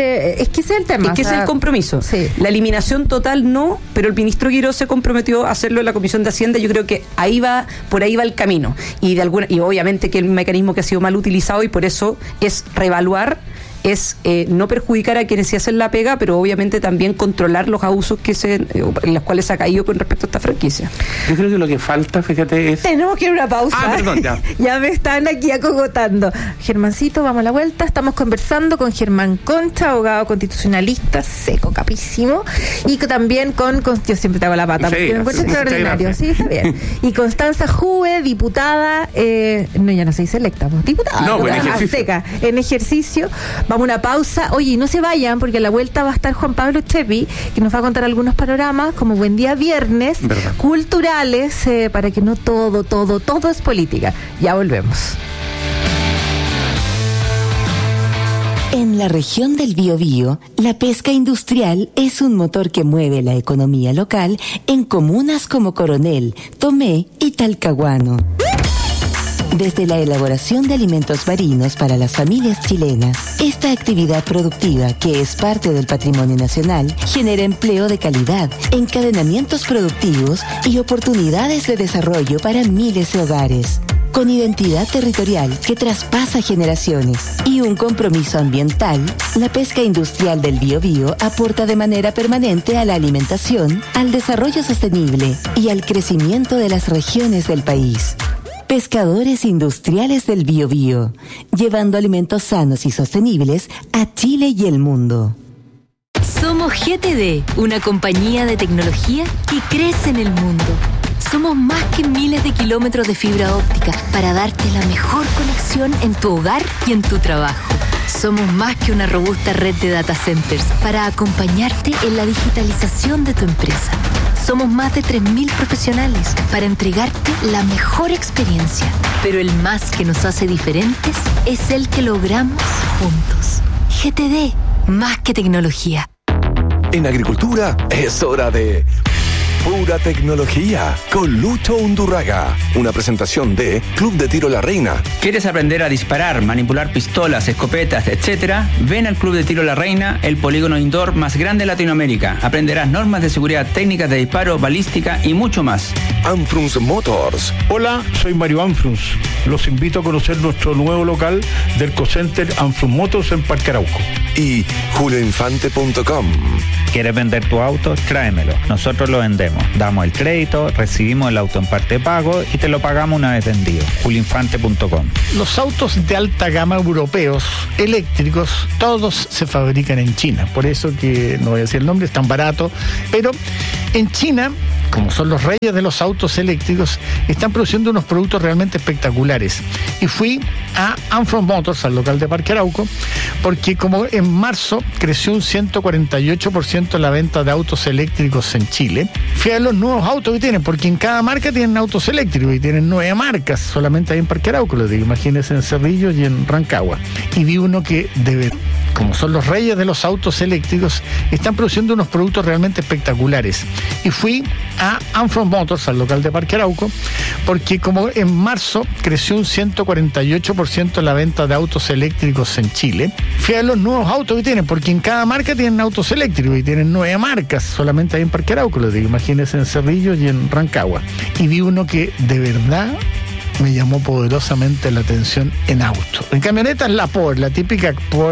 Es que ese es el tema. Es que ese es el compromiso. Sí. La eliminación total no, pero el ministro Quiró se comprometió a hacerlo en la Comisión de Hacienda. Yo creo que por ahí va el camino. Y obviamente que el mecanismo que ha sido mal utilizado, y por eso es reevaluar, es no perjudicar a quienes se hacen la pega, pero obviamente también controlar los abusos en los cuales se ha caído con respecto a esta franquicia. Yo creo que lo que falta, fíjate, es... Tenemos que ir a una pausa. Perdón, ya. Ya me están aquí acogotando. Germancito, vamos a la vuelta. Estamos conversando con Germán Concha, abogado constitucionalista, seco, capísimo, y también yo siempre te hago la pata, porque me encuentro extraordinario. Sí, está bien. Y Constanza Jue, diputada, ya no se dice electa, pues, diputada. No, en ejercicio. Azteca, en ejercicio. Vamos a una pausa. Oye, no se vayan, porque a la vuelta va a estar Juan Pablo Chepi, que nos va a contar algunos panoramas, como Buen Día Viernes, culturales, para que no todo es política. Ya volvemos. En la región del Biobío, la pesca industrial es un motor que mueve la economía local en comunas como Coronel, Tomé y Talcahuano. Desde la elaboración de alimentos marinos para las familias chilenas, esta actividad productiva, que es parte del patrimonio nacional, genera empleo de calidad, encadenamientos productivos y oportunidades de desarrollo para miles de hogares. Con identidad territorial que traspasa generaciones y un compromiso ambiental, la pesca industrial del Biobío aporta de manera permanente a la alimentación, al desarrollo sostenible y al crecimiento de las regiones del país. Pescadores Industriales del Biobío, llevando alimentos sanos y sostenibles a Chile y el mundo. Somos GTD, una compañía de tecnología que crece en el mundo. Somos más que miles de kilómetros de fibra óptica para darte la mejor conexión en tu hogar y en tu trabajo. Somos más que una robusta red de data centers para acompañarte en la digitalización de tu empresa. Somos más de 3.000 profesionales para entregarte la mejor experiencia. Pero el más que nos hace diferentes es el que logramos juntos. GTD, más que tecnología. En agricultura es hora de Pura Tecnología con Lucho Undurraga. Una presentación de Club de Tiro La Reina. ¿Quieres aprender a disparar, manipular pistolas, escopetas, etcétera? Ven al Club de Tiro La Reina, el polígono indoor más grande de Latinoamérica. Aprenderás normas de seguridad, técnicas de disparo, balística y mucho más. Anfrunz Motors. Hola, soy Mario Anfrunz. Los invito a conocer nuestro nuevo local del Cocenter Anfrunz Motors en Parque Arauco. Y julioinfante.com. ¿Quieres vender tu auto? Tráemelo. Nosotros lo vendemos. Damos el crédito, recibimos el auto en parte de pago y te lo pagamos una vez vendido. julioinfante.com. Los autos de alta gama europeos, eléctricos, todos se fabrican en China. Por eso que, no voy a decir el nombre, es tan barato. Pero en China, como son los reyes de los autos eléctricos, están produciendo unos productos realmente espectaculares. Y fui a Anfrunz Motors, al local de Parque Arauco, porque como en marzo creció un 148% la venta de autos eléctricos en Chile, fui a los nuevos autos que tienen, porque en cada marca tienen autos eléctricos y tienen 9 marcas, solamente ahí en Parque Arauco, les digo, imagínense en Cerrillo y en Rancagua. Y vi uno que como son los reyes de los autos eléctricos, están produciendo unos productos realmente espectaculares. Y fui a Anfrunz Motors, al local de Parque Arauco, porque como en marzo creció un 148% la venta de autos eléctricos en Chile, fui a los nuevos autos que tienen, porque en cada marca tienen autos eléctricos y tienen 9 marcas, solamente ahí en Parque Arauco, les digo, imagínense en Cerrillo y en Rancagua. Y vi uno que de verdad me llamó poderosamente la atención en auto. En camionetas la Porsche, la típica Porsche